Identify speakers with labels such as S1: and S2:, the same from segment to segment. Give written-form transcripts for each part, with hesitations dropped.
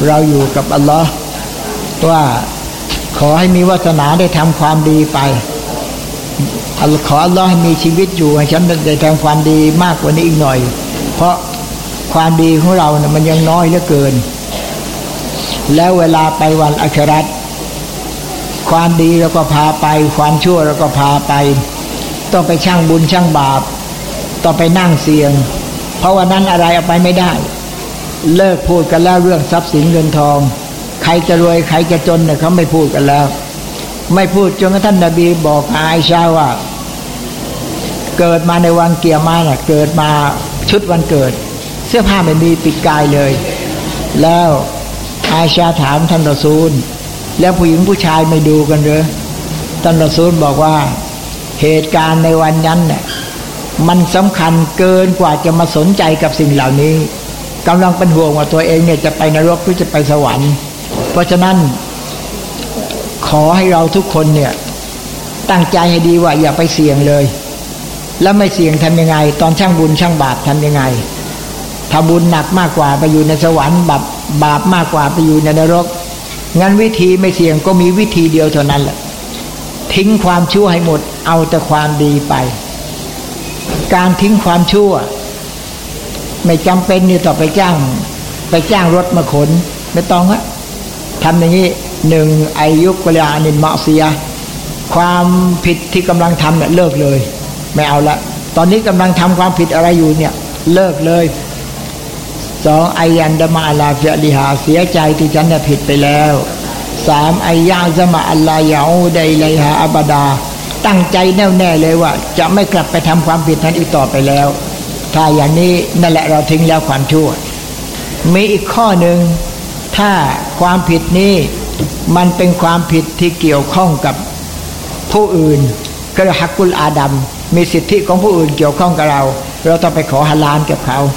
S1: เราอยู่กับอัลลอฮ์ว่าขอให้มีวาสนาได้ทำความดีไปขออัลลอฮ์ให้มีชีวิตอยู่ให้ฉันได้ทำความดีมากกว่านี้อีกหน่อยเพราะความดีของเราเนี่ยมันยังน้อยเหลือเกินแล้วเวลาไปวันอาคิเราะห์ความดีเราก็พาไปความชั่วเราก็พาไปต้องไปชั่งบุญชั่งบาปต้องไปนั่งเสี่ยงเพราะว่านั้นอะไรเอาไปไม่ได้เลิกพูดกันแล้วเรื่องทรัพย์สินเงินทองใครจะรวยใครจะจนเนี่ยเขาไม่พูดกันแล้วไม่พูดจนกระทั่งนบีบอกอาอิชาว่าเกิดมาในวันเกียรติเกิดมาชุดวันเกิดเสื้อผ้าไม่มีปิดกายเลยแล้วอาอิชาถามท่านรอซูลแล้วผู้หญิงผู้ชายไม่ดูกันหรือท่านรอซูลบอกว่าเหตุการณ์ในวันนั้นเนี่ยมันสำคัญเกินกว่าจะมาสนใจกับสิ่งเหล่านี้กำลังเป็นห่วงว่าตัวเองเนี่ยจะไปนรกหรือจะไปสวรรค์เพราะฉะนั้นขอให้เราทุกคนเนี่ยตั้งใจให้ดีว่าอย่าไปเสี่ยงเลยแล้วไม่เสี่ยงทำยังไงตอนช่างบุญช่างบาปทำยังไงถ้าบุญหนักมากกว่าไปอยู่ในสวรรค์บาปมากกว่าไปอยู่ในนรกงั้นวิธีไม่เสี่ยงก็มีวิธีเดียวเท่านั้นแหละทิ้งความชั่วให้หมดเอาแต่ความดีไปการทิ้งความชั่วไม่จำเป็นนี่ต่อไปจ้างรถมาขนไม่ต้องฮะทำอย่างนี้หนึ่งอายุกลานินมะเสียความผิดที่กำลังทำเนี่ยเลิกเลยไม่เอาละตอนนี้กำลังทำความผิดอะไรอยู่เนี่ยเลิกเลยสองอายันดะมาลาฟิลิฮาเสียใจที่ฉันได้ผิดไปแล้วสามอายาซะมาอัลลาฮ์ยาอูดัยไลฮาอับดาตั้งใจแน่วแน่เลยว่าจะไม่กลับไปทำความผิดนั้นอีกต่อไปแล้วถ้าอย่างนี้นั่นแหละเราทิ้งแล้วความชั่วมีอีกข้อหนึ่งถ้าความผิดนี้มันเป็นความผิดที่เกี่ยวข้องกับผู้อื่นก็เรียกฮักกุลอาดัมมีสิทธิของผู้อื่นเกี่ยวข้องกับเราต้องไปขอฮาลาลกับเขา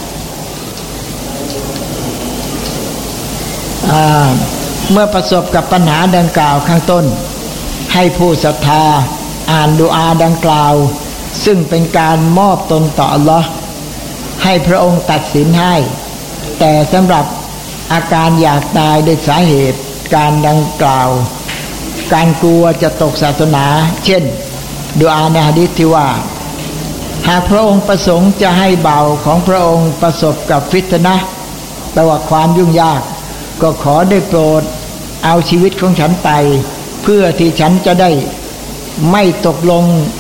S1: เมื่อประสบกับปัญหาดังกล่าวข้างต้นให้ผู้ศรัทธาอ่านดุอาดังกล่าวซึ่งเป็นการมอบตนต่ออัลลอฮ์ให้พระองค์ตัดสินให้แต่สำหรับอาการอยากตายด้วยสาเหตุการดังกล่าวการกลัวจะตกศาสนาเช่นดุอาในหะดีษที่ว่าหากพระองค์ประสงค์จะให้เบาของพระองค์ประสบกับฟิตนะห์แปลว่าความยุ่งยากก็ขอได้โปรดเอาชีวิตของฉันไปเพื่อที่ฉันจะได้ไม่ตกล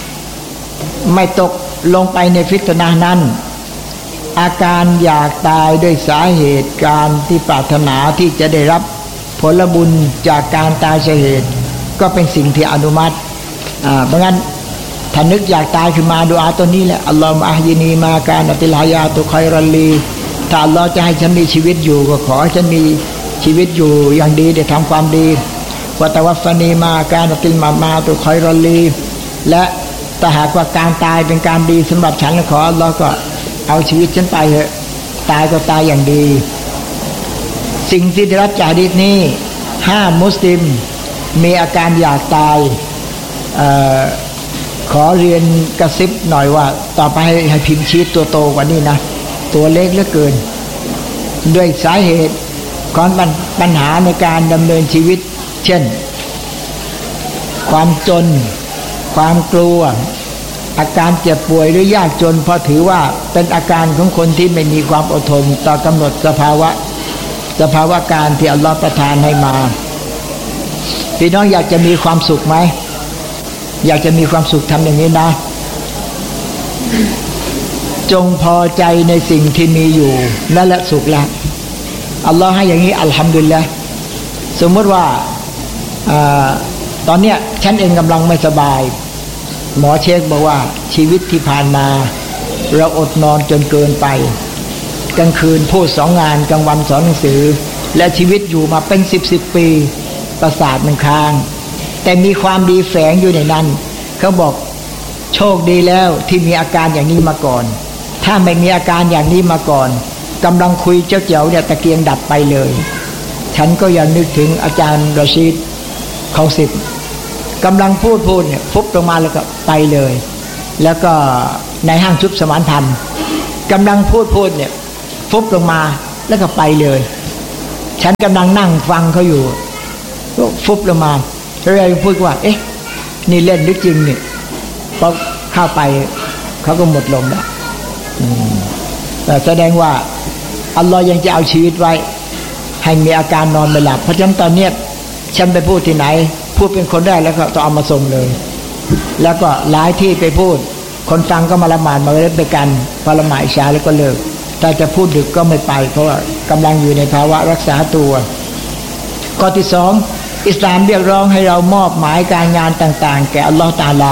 S1: งไปในฟิตนะห์นั้นอาการอยากตายด้วยสาเหตุการที่ปรารถนาที่จะได้รับผลบุญจากการตายเสียเหตุก็เป็นสิ่งที่อนุมัติเพราะงั้นถ้านึกอยากตายขึ้นมาดุอาตัวนี้แหละอัลลอฮุมะอัฮยินีมากานะติลฮายาตุคอยรัลลีถ้าอัลลอฮ์จะให้ฉันมีชีวิตอยู่ก็ขอให้ฉันมีชีวิตอยู่อย่างดีได้ทำความดีวะตะวัฟฟานีมากานะติลมาตุคอยรัลลีและถ้าหากว่าการตายเป็นการดีสำหรับฉันขออัลลอฮ์ก็เอาชีวิตฉันไปเถอะตายก็ตายอย่างดีสิ่งที่ได้รับจากหะดีษนี้ห้ามมุสลิมมีอาการอยากตายขอเรียนกระซิบหน่อยว่าต่อไปให้พิมพ์ชีทตัวโตกว่านี้นะตัวเล็กเหลือเกินด้วยสาเหตุของปัญหาในการดำเนินชีวิตเช่นความจนความกลัวอาการเจ็บป่วยหรือยากจนเพราะถือว่าเป็นอาการของคนที่ไม่มีความอดทนต่อกำหนดสภาวะการที่อัลลอฮฺประทานให้มาพี่น้องอยากจะมีความสุขไหมอยากจะมีความสุขทำอย่างนี้นะจงพอใจในสิ่งที่มีอยู่นั่นแหละสุขแล้วอัลลอฮฺให้อย่างนี้อัลฮัมดุลิลละห์สมมติว่าตอนเนี้ยฉันเองกำลังไม่สบายหมอเช็คบอกว่าชีวิตที่ผ่านมาเราอดนอนจนเกินไปกลางคืนพูด2 งานกลางวันสอนหนังสือและชีวิตอยู่มาเป็น10 ปีประสาทมันค้างแต่มีความดีแฝงอยู่ในนั้นเขาบอกโชคดีแล้วที่มีอาการอย่างนี้มาก่อนถ้าไม่มีอาการอย่างนี้มาก่อนกำลังคุยเจ้าเจ๋วเนี่ยตะเกียงดับไปเลยฉันก็ยังนึกถึงอาจารย์รอชีดเขา10กำลังพูดเนี่ยฟุบลงมาแล้วก็ไปเลยแล้วก็ในห้างชุบสมานพันธ์กำลังพูดเนี่ยฟุบลงมาแล้วก็ไปเลยฉันกำลังนั่งฟังเขาอยู่ก็ฟุบลงมาเลยพูดว่าเอ๊ะนี่เล่นหรือจริงนี่พอเข้าไปเขาก็หมดลมแล้วแต่แสดงว่าอัลลอฮ์ยังจะเอาชีวิตไว้ให้มีอาการนอนไม่หลับเพราะฉะนั้นตอนนี้ฉันไปพูดที่ไหนพูดเป็นคนแรกแล้วก็ต้องเอามาส่งเลยแล้วก็หลายที่ไปพูดคนฟังก็มาละหมาดมาเล่นไปกันพอละหมาดอิชาแล้วก็เลิกถ้าจะพูดดึกก็ไม่ไปเพราะว่ากำลังอยู่ในภาวะรักษาตัวข้อที่สองอิสลามเรียกร้องให้เรามอบหมายการงานต่างๆแก่อัลลอฮฺตะอาลา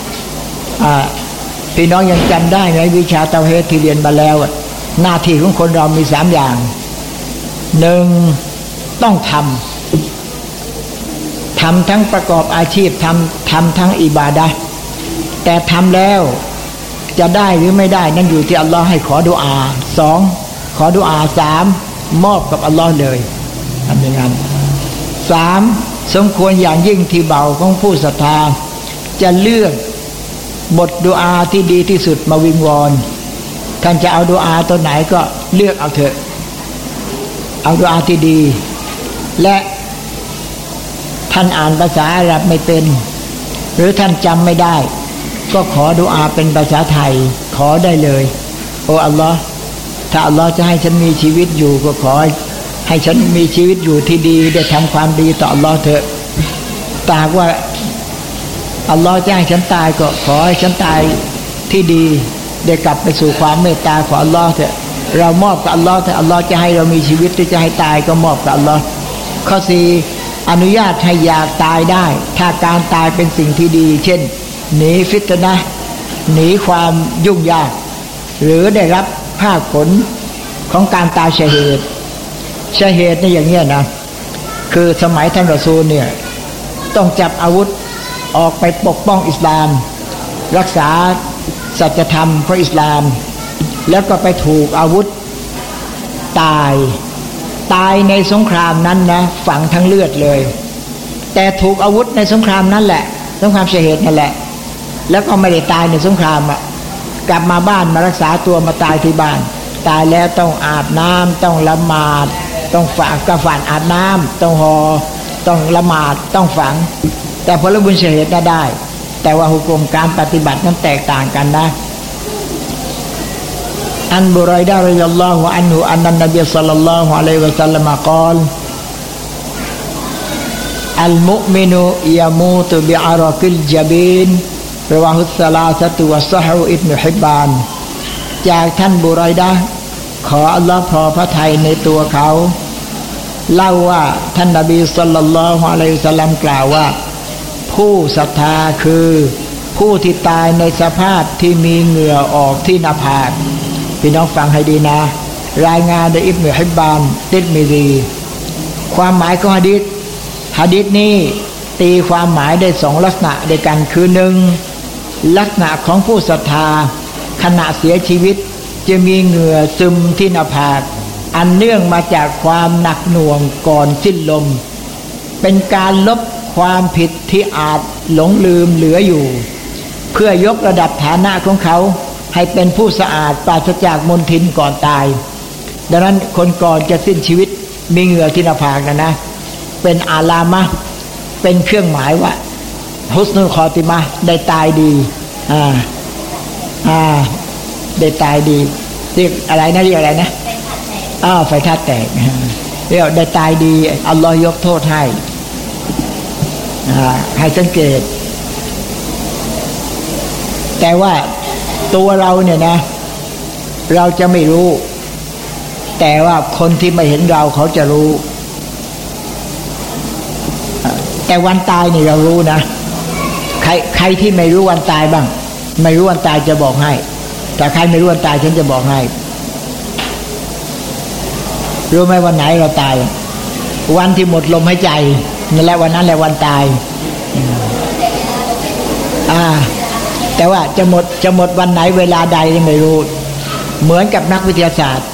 S1: พี่น้องยังจำได้ไหมวิชาเตาเฮดที่เรียนมาแล้วหน้าที่ของคนเรามี3อย่างหนึ่งต้องทำทั้งประกอบอาชีพทำทั้งอิบาดะห์แต่ทำแล้วจะได้หรือไม่ได้นั่นอยู่ที่อัลลอฮ์ให้ขอดุอา2ขอดุอา3มอบกับอัลลอฮ์เลยทำอย่างนั้น3สมควรอย่างยิ่งที่เบาของผู้ศรัทธาจะเลือกบทดุอาที่ดีที่สุดมาวิงวอนท่านจะเอาดุอาตัวไหนก็เลือกเอาเถอะเอาดุอาที่ดีและท่านอ่านภาษาอาหรับไม่เป็นหรือท่านจำไม่ได้ก็ขอดุอาเป็นภาษาไทยขอได้เลยโอ้อัลลอฮ์ถ้าอัลลอฮ์จะให้ฉันมีชีวิตอยู่ก็ขอให้ฉันมีชีวิตอยู่ที่ดีได้ทำความดีต่ออัลลอฮ์เถอะตากว่าอัลลอฮ์จะให้ฉันตายก็ขอให้ฉันตายที่ดีได้กลับไปสู่ความเมตตาของอัลลอฮ์เถอะเรามอบกับอัลลอฮ์แต่อัลลอฮ์จะให้เรามีชีวิตหรือจะให้ตายก็มอบกับอัลลอฮ์ข้อ4อนุญาตให้อยากตายได้ถ้าการตายเป็นสิ่งที่ดีเช่นหนีฟิตนะห์หนีความยุ่งยากหรือได้รับภาคผลของการตายชะฮีดนี่อย่างเงี้ยนะคือสมัยท่านรอซูลเนี่ยต้องจับอาวุธออกไปปกป้องอิสลามรักษาสัจธรรมของอิสลามแล้วก็ไปถูกอาวุธตายในสงครามนั้นนะฝังทั้งเลือดเลยแต่ถูกอาวุธในสงครามนั่นแหละสงครามชะฮีดนั่นแหละแล้วก็ไม่ได้ตายในสงครามกลับมาบ้านมารักษาตัวมาตายที่บ้านตายแล้วต้องอาบน้ำต้องละหมาดต้องฝังกระฝันอาบน้ำต้องห่อต้องละหมาดต้องฝังแต่ผลบุญชะฮีดได้แต่ว่าหุกมการปฏิบัตินั้นแตกต่างกันนะอันบุรัยดะฮ์รอฎิยัลลอฮุอันฮุอันนันนบีศ็อลลัลลอฮุอะลัยฮิวะซัลลัมกล่าวอัลมุอ์มินุยะมูตุบิอะรอกิลญะบีนรวาฮุสซะลาซะตุวัศฮุอิบนุฮิบบานจากท่านบุรัยดะฮ์ขออัลลอฮ์พอพระทัยในตัวเขาเล่าว่าท่านนบีศ็อลลัลลอฮุอะลัยฮิวะซัลลัมกล่าวว่าผู้ศรัทธาคือผู้ที่ตายในสภาพที่มีเหงื่อออกที่หน้าผากพี่น้องฟังให้ดีนะรายงานโดยอิบนุฮิบบานติรมิซีความหมายของหะดีษนี้ตีความหมายได้2ลักษณะด้วยกันคือ1ลักษณะของผู้ศรัทธาขณะเสียชีวิตจะมีเหงื่อซึมที่หน้าผากอันเนื่องมาจากความหนักหน่วงก่อนสิ้นลมเป็นการลบความผิดที่อาจหลงลืมเหลืออยู่เพื่อยกระดับฐานะของเขาให้เป็นผู้สะอาดปราศจากมลทินก่อนตายดังนั้นคนก่อนจะสิ้นชีวิตมีเหงื่อที่หน้าผากนะเป็นอาลามะเป็นเครื่องหมายว่าฮุสนุลคอติมะได้ตายดีได้ตายดีเรียกอะไรนะเรียกอะไรนะไฟธาตุแตกเรียกได้ตายดีอัลลอฮ์ยกโทษให้สังเกตแต่ว่าตัวเราเนี่ยนะเราจะไม่รู้แต่ว่าคนที่ไม่เห็นเราเขาจะรู้แต่วันตายนี่เรารู้นะใครที่ไม่รู้วันตายบ้างไม่รู้วันตายจะบอกให้แต่ใครไม่รู้วันตายฉันจะบอกให้รู้ไหมวันไหนเราตายวันที่หมดลมหายใจนั่นแหละวันนั้นแหละวันตายแต่ว่าจะหมดวันไหนเวลาใดไม่รู้เหมือนกับนักวิทยาศาสตร์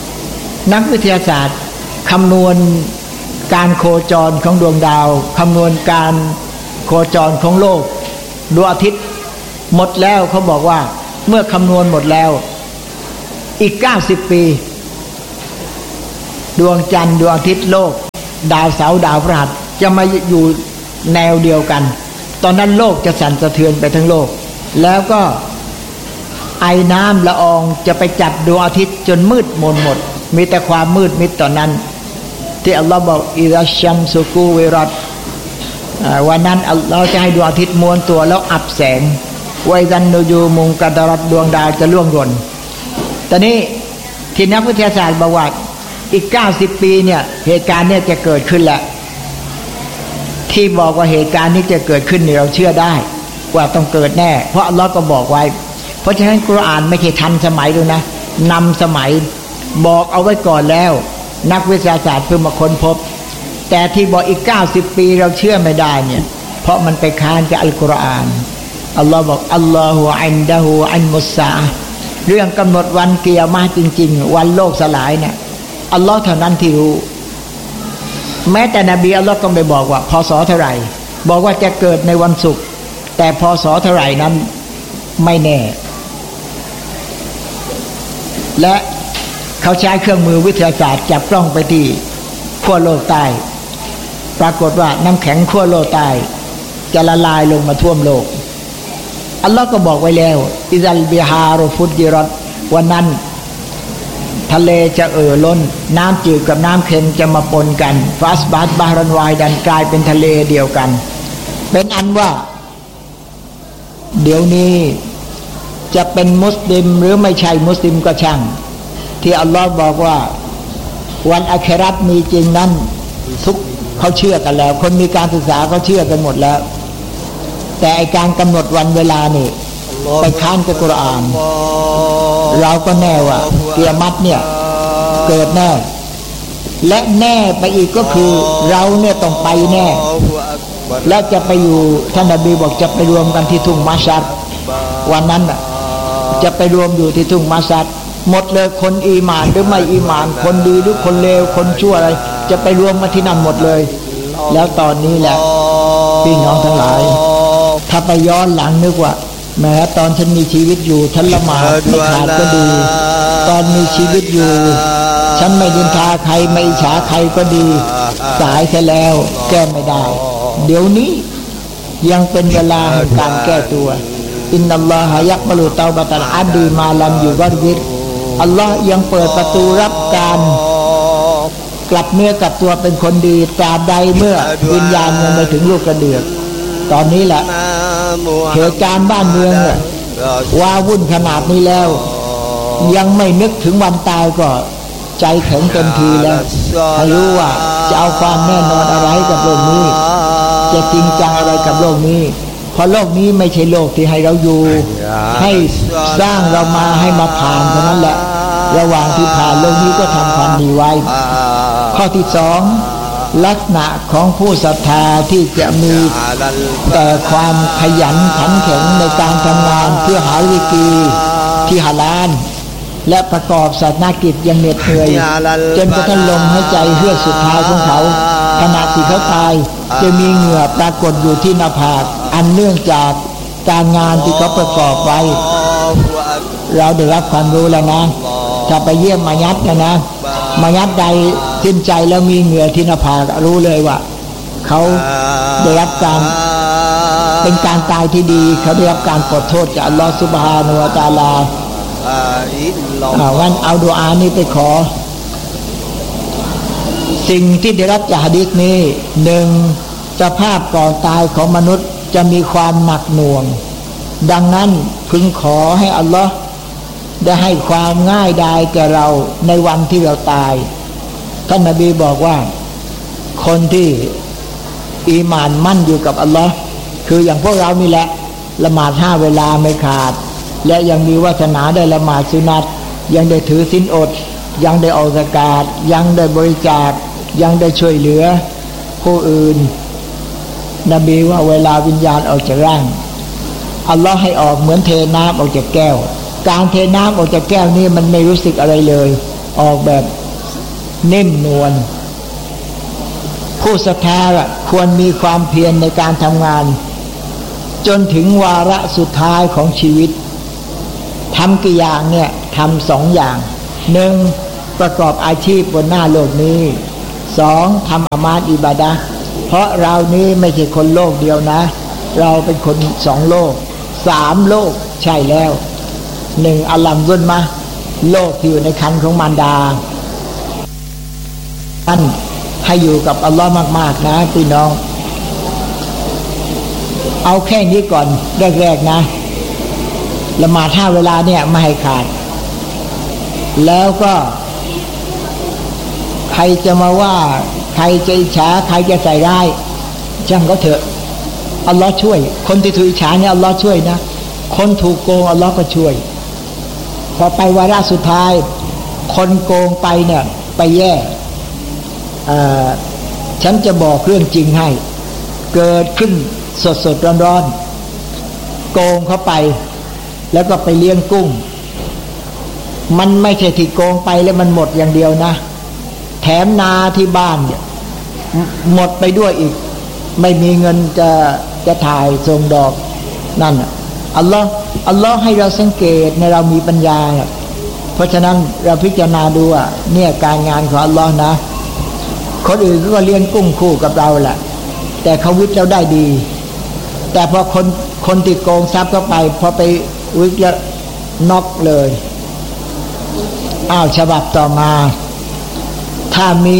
S1: คำนวณการโคจรของดวงดาวคำนวณการโคจรของโลกดวงอาทิตย์หมดแล้วเขาบอกว่าเมื่อคำนวณหมดแล้วอีก90 ปีดวงจันทร์ดวงอาทิตย์โลกดาวเสาร์ดาวพฤหัสจะมาอยู่แนวเดียวกันตอนนั้นโลกจะสั่นสะเทือนไปทั้งโลกแล้วก็ไอน้ำละอองจะไปจับดวงอาทิตย์จนมืดมนหมดมีแต่ความมืดมิดตอนนั้นที่อัลลอฮ์บอกอิรัชชัมสุกูวิรัตวันนั้นอัลลอฮ์จะให้ดวงอาทิตย์ม้วนตัวแล้วอับแสงไวซันนูยูมุงกะดารัตดวงดาวจะล่วงหล่นตอนนี้ที่นักวิทยาศาสตร์บอกว่าอีก90 ปีเนี่ยเหตุการณ์เนี่ยจะเกิดขึ้นแหละที่บอกว่าเหตุการณ์นี้จะเกิดขึ้นเนี่ยเราเชื่อได้ว่าต้องเกิดแน่เพราะอัลลอฮ์ก็บอกไว้เพราะฉะนั้นกุรอานไม่ใช่ทันสมัยด้วยนะนำสมัยบอกเอาไว้ก่อนแล้วนักวิทยาศาสตร์เพิ่งมาค้นพบแต่ที่บอกอีก90 ปีเราเชื่อไม่ได้เนี่ยเพราะมันไปค้านกับอัลกุรอานอัลลอฮ์บอกอัลลอฮุอินดะฮูอันมุสซาเรื่องกำหนดวันกิยามะห์จริงๆวันโลกสลายเนี่ยอัลลอฮ์เท่านั้นที่รู้แม้แต่นบีอัลลอฮ์ก็ไม่บอกว่าพศเท่าไหร่บอกว่าจะเกิดในวันศุกร์แต่พศเท่าไหร่นั้นไม่แน่และเขาใช้เครื่องมือวิทยาศาสตร์จับกล้องไปที่ขั้วโลกใต้ปรากฏว่าน้ำแข็งขั้วโลกใต้จะละลายลงมาท่วมโลกอัลลอฮ์ก็บอกไว้แล้วอิซัลบิฮารุฟุดจิรัตวันนั้นทะเลจะล้นน้ำจืดกับน้ำเค็มจะมาปนกันฟาสบาตบารันวายดันกลายเป็นทะเลเดียวกันเป็นอันว่าเดี๋ยวนี้จะเป็นมุสลิมหรือไม่ใช่มุสลิมก็ช่างที่อัลลอฮ์บอกว่าวันอาคิเราะห์มีจริงนั้นทุกเขาเชื่อกันแล้วคนมีการศึกษาเขาเชื่อกันหมดแล้วแต่ไอการกำหนดวันเวลานี่ไปค้านกับกุรอานเราก็แน่ว่ากิยามะห์เนี่ยเกิดแน่และแน่ไปอีกก็คือเราเนี่ยต้องไปแน่และจะไปอยู่ท่านนบีบอกจะไปรวมกันที่ทุ่งมัชัดวันนั้นน่ะจะไปรวมอยู่ที่ทุ่งมัชัดหมดเลยคนอีหม่านหรือไม่อีหม่านคนดีหรือคนเลวคนชั่วอะไรจะไปรวมมาที่นั่นหมดเลยแล้วตอนนี้แหละพี่น้องทั้งหลายถ้าไปย้อนหลังนึกว่าแม้ตอนฉันมีชีวิตอยู่ฉันละหมาดไม่ขาดก็ดีตอนมีชีวิตอยู่ฉันไม่ดินทาใครไม่อิจฉาใครก็ดีสายซะแล้วแก้ไม่ได้เดี๋ยวนี้ยังเป็นเวลาแห่งการแก้ตัวอินนัลลอฮะยักบะลุเตาบะตัลอับดีมาลัมยุกัรริรอัลลอฮ์ยังเปิดประตูรับการกลับเนื้อกลับตัวเป็นคนดีตราบใดเมื่อวิญญาณยังไม่ถึงลูกกระเดือกตอนนี้แหละเหตุการณ์บ้านเมืองเนี่ยว้าวุ่นขนาดนี้แล้วยังไม่นึกถึงวันตายก็ใจแข็งเต็มทีแล้วให้รู้ว่าจะเอาความแน่นอนอะไรกับโลกนี้จะจริงจังอะไรกับโลกนี้เพราะโลกนี้ไม่ใช่โลกที่ให้เราอยู่ให้สร้างเรามาให้มาผ่านเท่านั้นแหละระหว่างที่ผ่านโลกนี้ก็ทำความดีไว้ข้อที่สองลักษณะของผู้ศรัทธาที่จะมีแต่ความขยันขันแข็งในการทำงานเพื่อหาริกีที่ฮาลาลและประกอบศาสนกิจอย่างเหน็ดเหนื่อยจนกระทั่งลมหายใจเฮือกสุดท้ายของเขาขณะที่เขาตายจะมีเหงื่อปรากฏอยู่ที่หน้าผากอันเนื่องจากการงานที่เขาประกอบไว้เราได้รับความรู้แล้วนะถ้าไปเยี่ยมมายัดนะมายัดใดสิ้นใจแล้วมีเหงื่อที่หน้าผากรู้เลยว่าเขาได้รับการเป็นการตายที่ดีเขาได้รับการขอโทษจากอัลลอฮฺซุบฮานะฮูวะตะอาลาวันเอาดุอานี้ไปขอสิ่งที่ได้รับจากหะดีษนี้หนึ่งสภาพก่อนตายของมนุษย์จะมีความหนักหน่วงดังนั้นพึงขอให้อัลลอฮฺได้ให้ความง่ายดายแก่เราในวันที่เราตายท่านนบีบอกว่าคนที่อีหม่านมั่นอยู่กับอัลลอฮฺคืออย่างพวกเรานี่แหละละหมาด5 เวลาไม่ขาดและยังมีวาสนาได้ละหมาดสุนัตยังได้ถือศีลอดยังได้ออกซะกาตยังได้บริจาคยังได้ช่วยเหลือผู้อื่นนบีว่าเวลาวิญญาณออกจากร่างอัลลอฮ์ให้ออกเหมือนเทน้ำออกจากแก้วการเทน้ำออกจากแก้วนี่มันไม่รู้สึกอะไรเลยออกแบบนิ่มนวลผู้ศรัทธาควรมีความเพียรในการทำงานจนถึงวาระสุดท้ายของชีวิตทำกี่อย่างเนี่ยทำ2 อย่างหนึ่งประกอบอาชีพบนหน้าโลกนี้สองทำอามาตอิบาดะห์เพราะเรานี้ไม่ใช่คนโลกเดียวนะเราเป็นคนสองโลกสามโลกใช่แล้วหนึ่งอัลลัมซุลมะโลกที่อยู่ในครรภ์ของมารดาท่านให้อยู่กับอัลลอฮ์มากๆนะพี่น้องเอาแค่นี้ก่อนแรกๆนะละหมาด5 เวลาเนี่ยไม่ให้ขาดแล้วก็ใครจะมาว่าใครจะอิจฉาใครจะใส่ร้ายช่างก็เถอะอัลลอฮ์ช่วยคนที่ถูกอิจฉาเนี่ยอัลลอฮ์ช่วยนะคนถูกโกงอัลลอฮ์ก็ช่วยพอไปวาระสุดท้ายคนโกงไปเนี่ยไปแย่ฉันจะบอกเรื่องจริงให้เกิดขึ้นสดๆร้อนๆโกงเข้าไปแล้วก็ไปเลี้ยงกุ้งมันไม่ใช่ที่โกงไปแล้วมันหมดอย่างเดียวนะแถมนาที่บ้านเนี่ยหมดไปด้วยอีกไม่มีเงินจะถ่ายส่งดอกนั่นอัลลอฮ์ให้เราสังเกตในเรามีปัญญาเพราะฉะนั้นเราพิจารณาดูว่าเนี่ยการงานของอัลลอฮ์นะคนอื่นก็เลี้ยงกุ้งคู่กับเราแหละแต่เขาวิทย์เราได้ดีแต่พอคนที่โกงทรัพย์เข้าไปพอไปวิทย์แล้วน็อกเลยฉบับต่อมาถ้ามี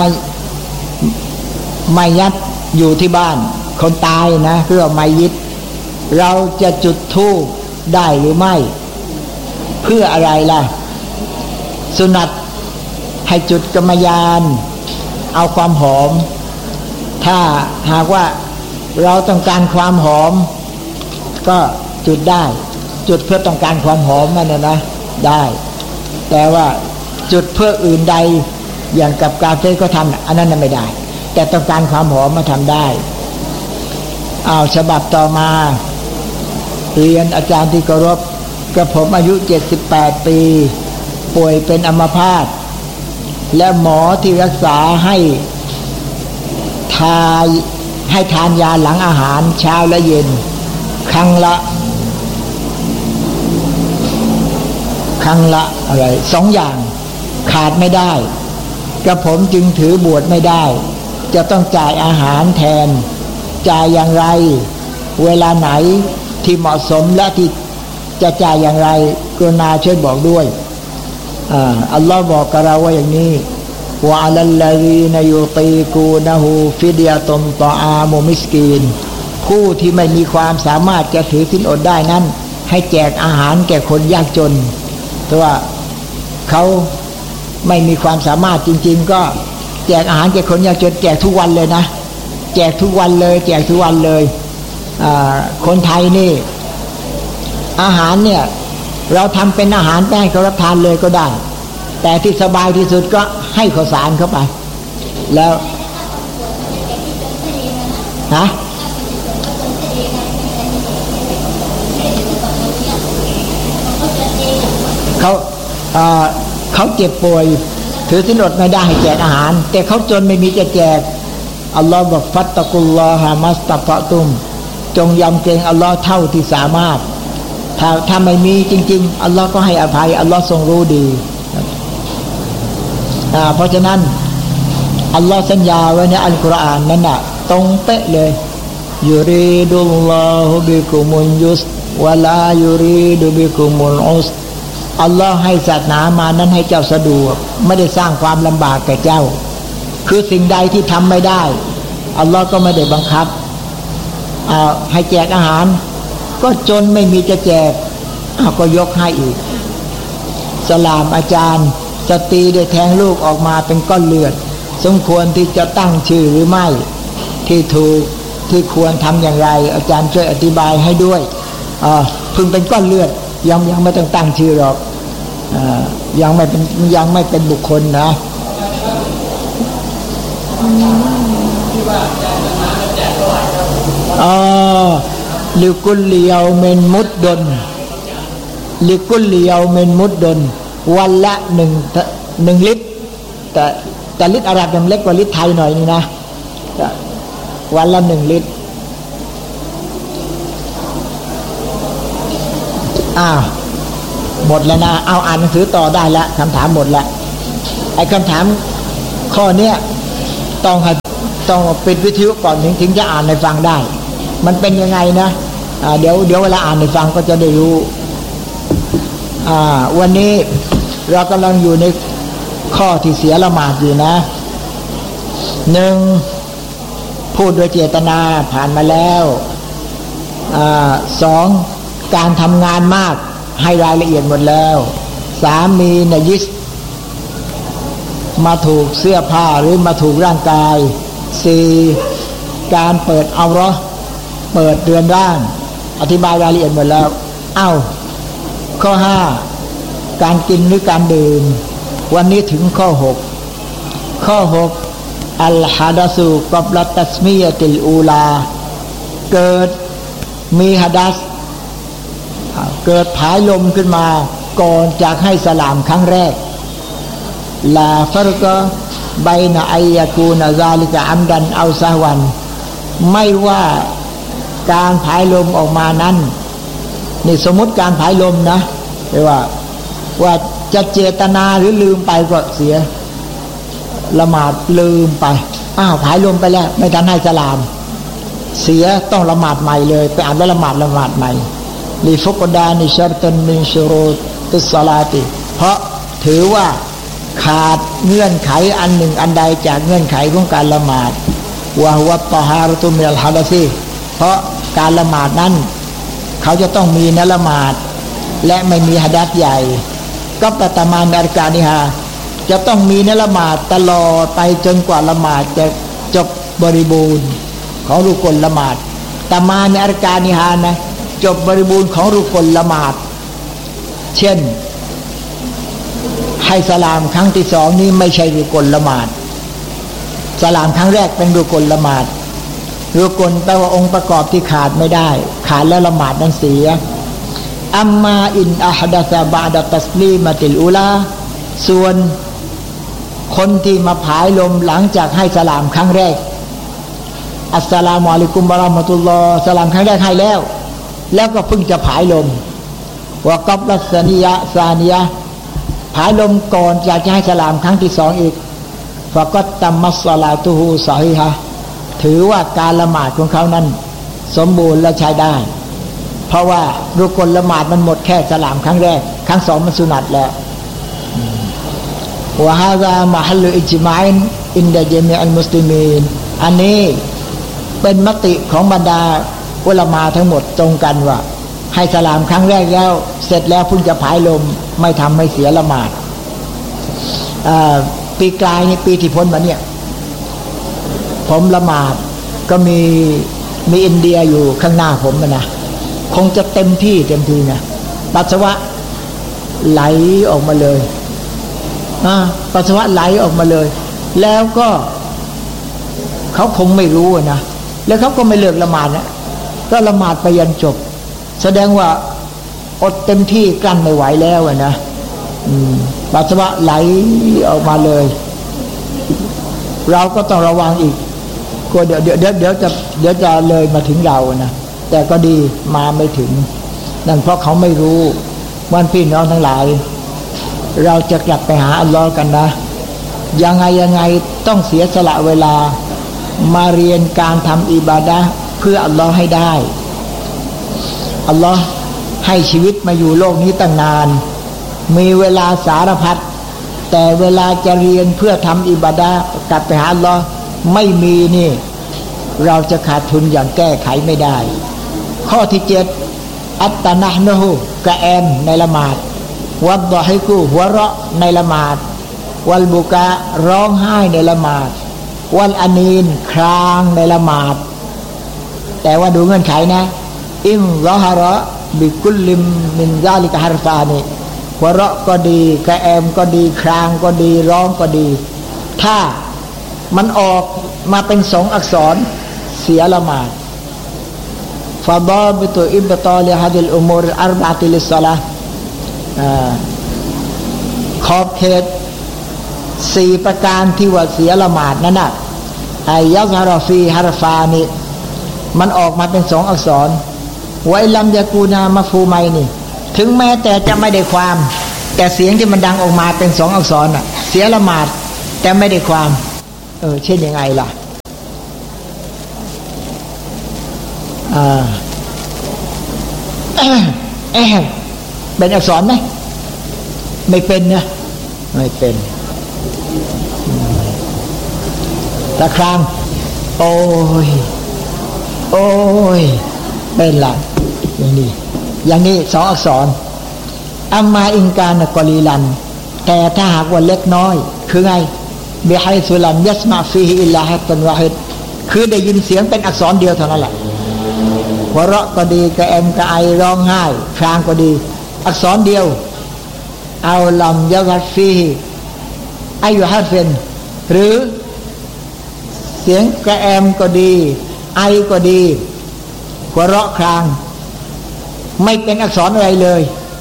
S1: ไม้ยัดอยู่ที่บ้านคนตายนะเพื่อไม้ยิดเราจะจุดธูปได้หรือไม่เพื่ออะไรล่ะสุนัตให้จุดกรรมยานเอาความหอมถ้าหากว่าเราต้องการความหอมก็จุดได้จุดเพื่อต้องการความหอมมันนะได้แต่ว่าจุดเพื่ออื่นใดอย่างกับกาเฟ่ก็ทำอันนั้นไม่ได้แต่ต้องการความหอมมาทำได้ฉบับต่อมาเรียนอาจารย์ที่เคารพกระผมอายุ78 ปีป่วยเป็นอัมพาตและหมอที่รักษาให้ทานยาหลังอาหารเช้าและเย็นครั้งละอะไร2 อย่างขาดไม่ได้กระผมจึงถือบวชไม่ได้จะต้องจ่ายอาหารแทนจ่ายอย่างไรเวลาไหนที่เหมาะสมและที่จะจ่ายอย่างไรกรุณาช่วยบอกด้วยอัลลอฮ์บอกกับเราว่าอย่างนี้วะอะลัลลซีนยุตีกูนะฮูฟิดยะตุนตออามุมิสกีนผู้ที่ไม่มีความสามารถจะถือศีลอดได้นั้นให้แจกอาหารแก่คนยากจนเพราะว่าเขาไม่มีความสามารถจริงๆก็แจกอาหารแก่คนยากจนแจกทุกวันเลยนะแจกทุกวันเลยแจกทุกวันเลยคนไทยนี่อาหารเนี่ยเราทำเป็นอาหารไปให้เขารับทานเลยก็ได้แต่ที่สบายที่สุดก็ให้ข้าวสารเข้าไปแล้วเขาเจ็บป่วยถือศีลอดไม่ได้ให้แจกอาหารแต่เขาจนไม่มีจะแจกอัลลอฮ์บอกฟัตตะกุลลอฮะมัสตัฟะตุมจงยำเกรงอัลลอฮ์เท่าที่สามารถถ้าไม่มีจริงๆอัลลอฮ์ก็ให้อภัยอัลลอฮ์ทรงรู้ดีเพราะฉะนั้นอัลลอฮ์สัญญาไว้ในอัลกุรอานนั้นน่ะตรงเป๊ะเลยยูรีดุลลอฮุบิกุมุลยุสวะลายูรีดุบิกุมุลอุสอัลลอฮ์ให้ศาสนามานั้นให้เจ้าสะดวกไม่ได้สร้างความลำบากแก่เจ้าคือสิ่งใดที่ทำไม่ได้อัลลอฮ์ก็ไม่ได้บังคับให้แจกอาหารก็จนไม่มีจะแจกก็ยกให้อีกสลามอาจารย์สตรีได้แทงลูกออกมาเป็นก้อนเลือดสมควรที่จะตั้งชื่อหรือไม่ที่ถูกที่ควรทำอย่างไรอาจารย์ช่วยอธิบายให้ด้วยพึงเป็นก้อนเลือดยังไม่ต้องตั้งชื่อหรอกยังไม่เป็นบุคคลนะลิกุลเลียวเมนมุดดนลิกุลเลียวเมนมุดดนวันละ1 ลิตรแต่ลิตรอาหรับยังเล็กกว่าลิตรไทยหน่อยนึงนะวันละ1 ลิตรหมดแล้วนะเอาอ่านหนังสือต่อได้แล้วคำถามหมดแล้วไอ้คำถามข้อเนี้ยต้องปิดวิทยุก่อนถึงจะอ่านในฟังได้มันเป็นยังไงนะเดี๋ยวเวลาอ่านในฟังก็จะได้รู้วันนี้เรากำลังอยู่ในข้อที่เสียละหมาดอยู่นะ1พูดโดยเจตนาผ่านมาแล้ว2การทำงานมากให้รายละเอียดหมดแล้ว3มีนะยิสมาถูกเสื้อผ้าหรือมาถูกร่างกาย4การเปิดเอาเราะห์เปิดเรือนร่างอธิบายรายละเอียดหมดแล้วข้อ5การกินหรือการดื่มวันนี้ถึงข้อ6อัลฮะดะซุกับละตัสมียะติลอูลาเกิดมีหะดัษเกิดผายลมขึ้นมาก่อนจากให้สลามครั้งแรกลาฟัรกะบัยนะอัยยะกูนะซาลิกะอัมดันเอาซะวันไม่ว่าการผายลมออกมานั้นนี่สมมติการผายลมนะเรียกว่าจะเจตนาหรือลืมไปก็เสียละหมาดลืมไปผายลมไปแล้วไม่ทันให้สลามเสียต้องละหมาดใหม่เลยไปอ่านแล้วละหมาดใหม่ลิฟุกดานิชัรตันมินชุรูตุสศอลาติเพราะถือว่าขาดเงื่อนไขอันหนึ่งอันใดจากเงื่อนไขของการละหมาดวะฮุวัตตอฮาระตุมินัลฮะดะซีเพราะการละหมาดนั้นเขาจะต้องมีนะละหมาดและไม่มีหะดัษใหญ่ก็ปะตะมานอัรกานิฮาจะต้องมีนะละหมาดตลอดไปจนกว่าละหมาดจะจบบริบูรณ์ของรุกลละหมาดตะมานอัรกานิฮานะจบบริบูรณ์ของรุกลละหมาดเช่นให้สลามครั้งที่2นี้ไม่ใช่รุกลละหมาดสลามครั้งแรกเป็นรุกลละหมาดรุกลแปลว่าองค์ประกอบที่ขาดไม่ได้ขาดแล้วละหมาดนั้นเสียอัมมาอินอะฮดะซะบะดะตัสลีมะติลอูลาส่วนคนที่มาผายลมหลังจากให้สลามครั้งแรกอัสสลามุอะลัยกุมวะเราะห์มะตุลลอฮ์สลามครั้งแรกให้แล้วก็เพิ่งจะผายลมวะกับลัสซานิยะซานิยะผายลมก่อนจะให้สลามครั้งที่2อีกฟะกัตตัมมัสศอลาตุฮูศอฮีฮะถือว่าการละหมาดของเขานั้นสมบูรณ์และใช้ได้เพราะว่ารุกลละหมาดมันหมดแค่สลามครั้งแรกครั้ง2มันสุนัตแล้ววะฮาซามะฮัลลุอิจมาอินอินดะญะมีอัลมุสลิมีนอันนี้เป็นมติของบรรดาอุลามะทั้งหมดตรงกันว่าให้สลามครั้งแรกแล้วเสร็จแล้วเพิ่งจะผายลมไม่ทำให้เสียละหมาดปีกลายนี่ปีที่พ้นมาเนี่ยผมละหมาดก็มีอินเดียอยู่ข้างหน้าผมนะคงจะเต็มที่นะปัสสาวะไหลออกมาเลยปัสสาวะไหลออกมาเลยแล้วก็เขาคงไม่รู้นะแล้วเขาก็ไม่เลิกละหมาดนะก็ละหมาดไปยันจบแสดงว่าอดเต็มที่กลั้นไม่ไหวแล้วนะปัสสาวะไหลออกมาเลยเราก็ต้องระวังอีกกลัวเดี๋ยวจะเลยมาถึงเรานะแต่ก็ดีมาไม่ถึงนั่นเพราะเขาไม่รู้วันพี่น้องทั้งหลายเราจะกลับไปหาอัลลอฮ์กันนะยังไงต้องเสียสละเวลามาเรียนการทำอิบาดะห์เพื่ออัลลอฮ์ให้ได้อัลลอฮ์ให้ชีวิตมาอยู่โลกนี้ตั้งนานมีเวลาสารพัดแต่เวลาจะเรียนเพื่อทำอิบาดะห์กลับไปหาอัลลอฮ์ไม่มีนี่เราจะขาดทุนอย่างแก้ไขไม่ได้ข้อที่7อัตตะนะห์นะฮูกะแอมในละหมาดวัดดอฮิกุหัวเราะในละหมาดวัลบุกะร้องไห้ในละหมาดวัลอานีนครางในละหมาดแต่ว่าดูเงื่อนไขนะอิมรอฮะเราะบิกุลลิมมินซาลิกะฮารฟานีหัวเราะก็ดีกะแอมก็ดีครางก็ดีร้องก็ดีถ้ามันออกมาเป็น2อักษรเสียละหมาดฟาดอบิตุอิบตอลิฮะดิลอุมูรอัรบะติลิศศอลาห์ขอบเขต4ประการที่ว่าเสียละหมาดนั่นน่ะไอยัซฮารฟีฮารฟานีมันออกมาเป็น2อักษรไวลัมยะกูนามะฟูไมนี่ถึงแม้แต่จะไม่ได้ความแต่เสียงที่มันดังออกมาเป็น2อักษรน่ะเสียละหมาดแต่ไม่ได้ความเช่นยังไงล่ะเป็นอักษรไหมไม่เป็นนะไม่เป็นตะครางโอ้ยเป็นละอย่างนี้สองอักษรอัมมาอิงการกอลีลันแต่ถ้าหากว่าเล็กน้อยคือไงบิไฮซุลัมยัสมาฟีฮิอิลลาฮัตตันวาฮิดคือได้ยินเสียงเป็นอักษรเดียวเท่านั้นแหละหัวเราะก็ดีกระแอมกระไอร้องไห้ครางก็ดีอักษรเดียวเอาลัมยัสฟีฮิอายุฮัตเฟนหรือเสียงกระแอมก็ดีไอก็ดีหัวเราะครางไม่เป็นอักษรอะไรเลย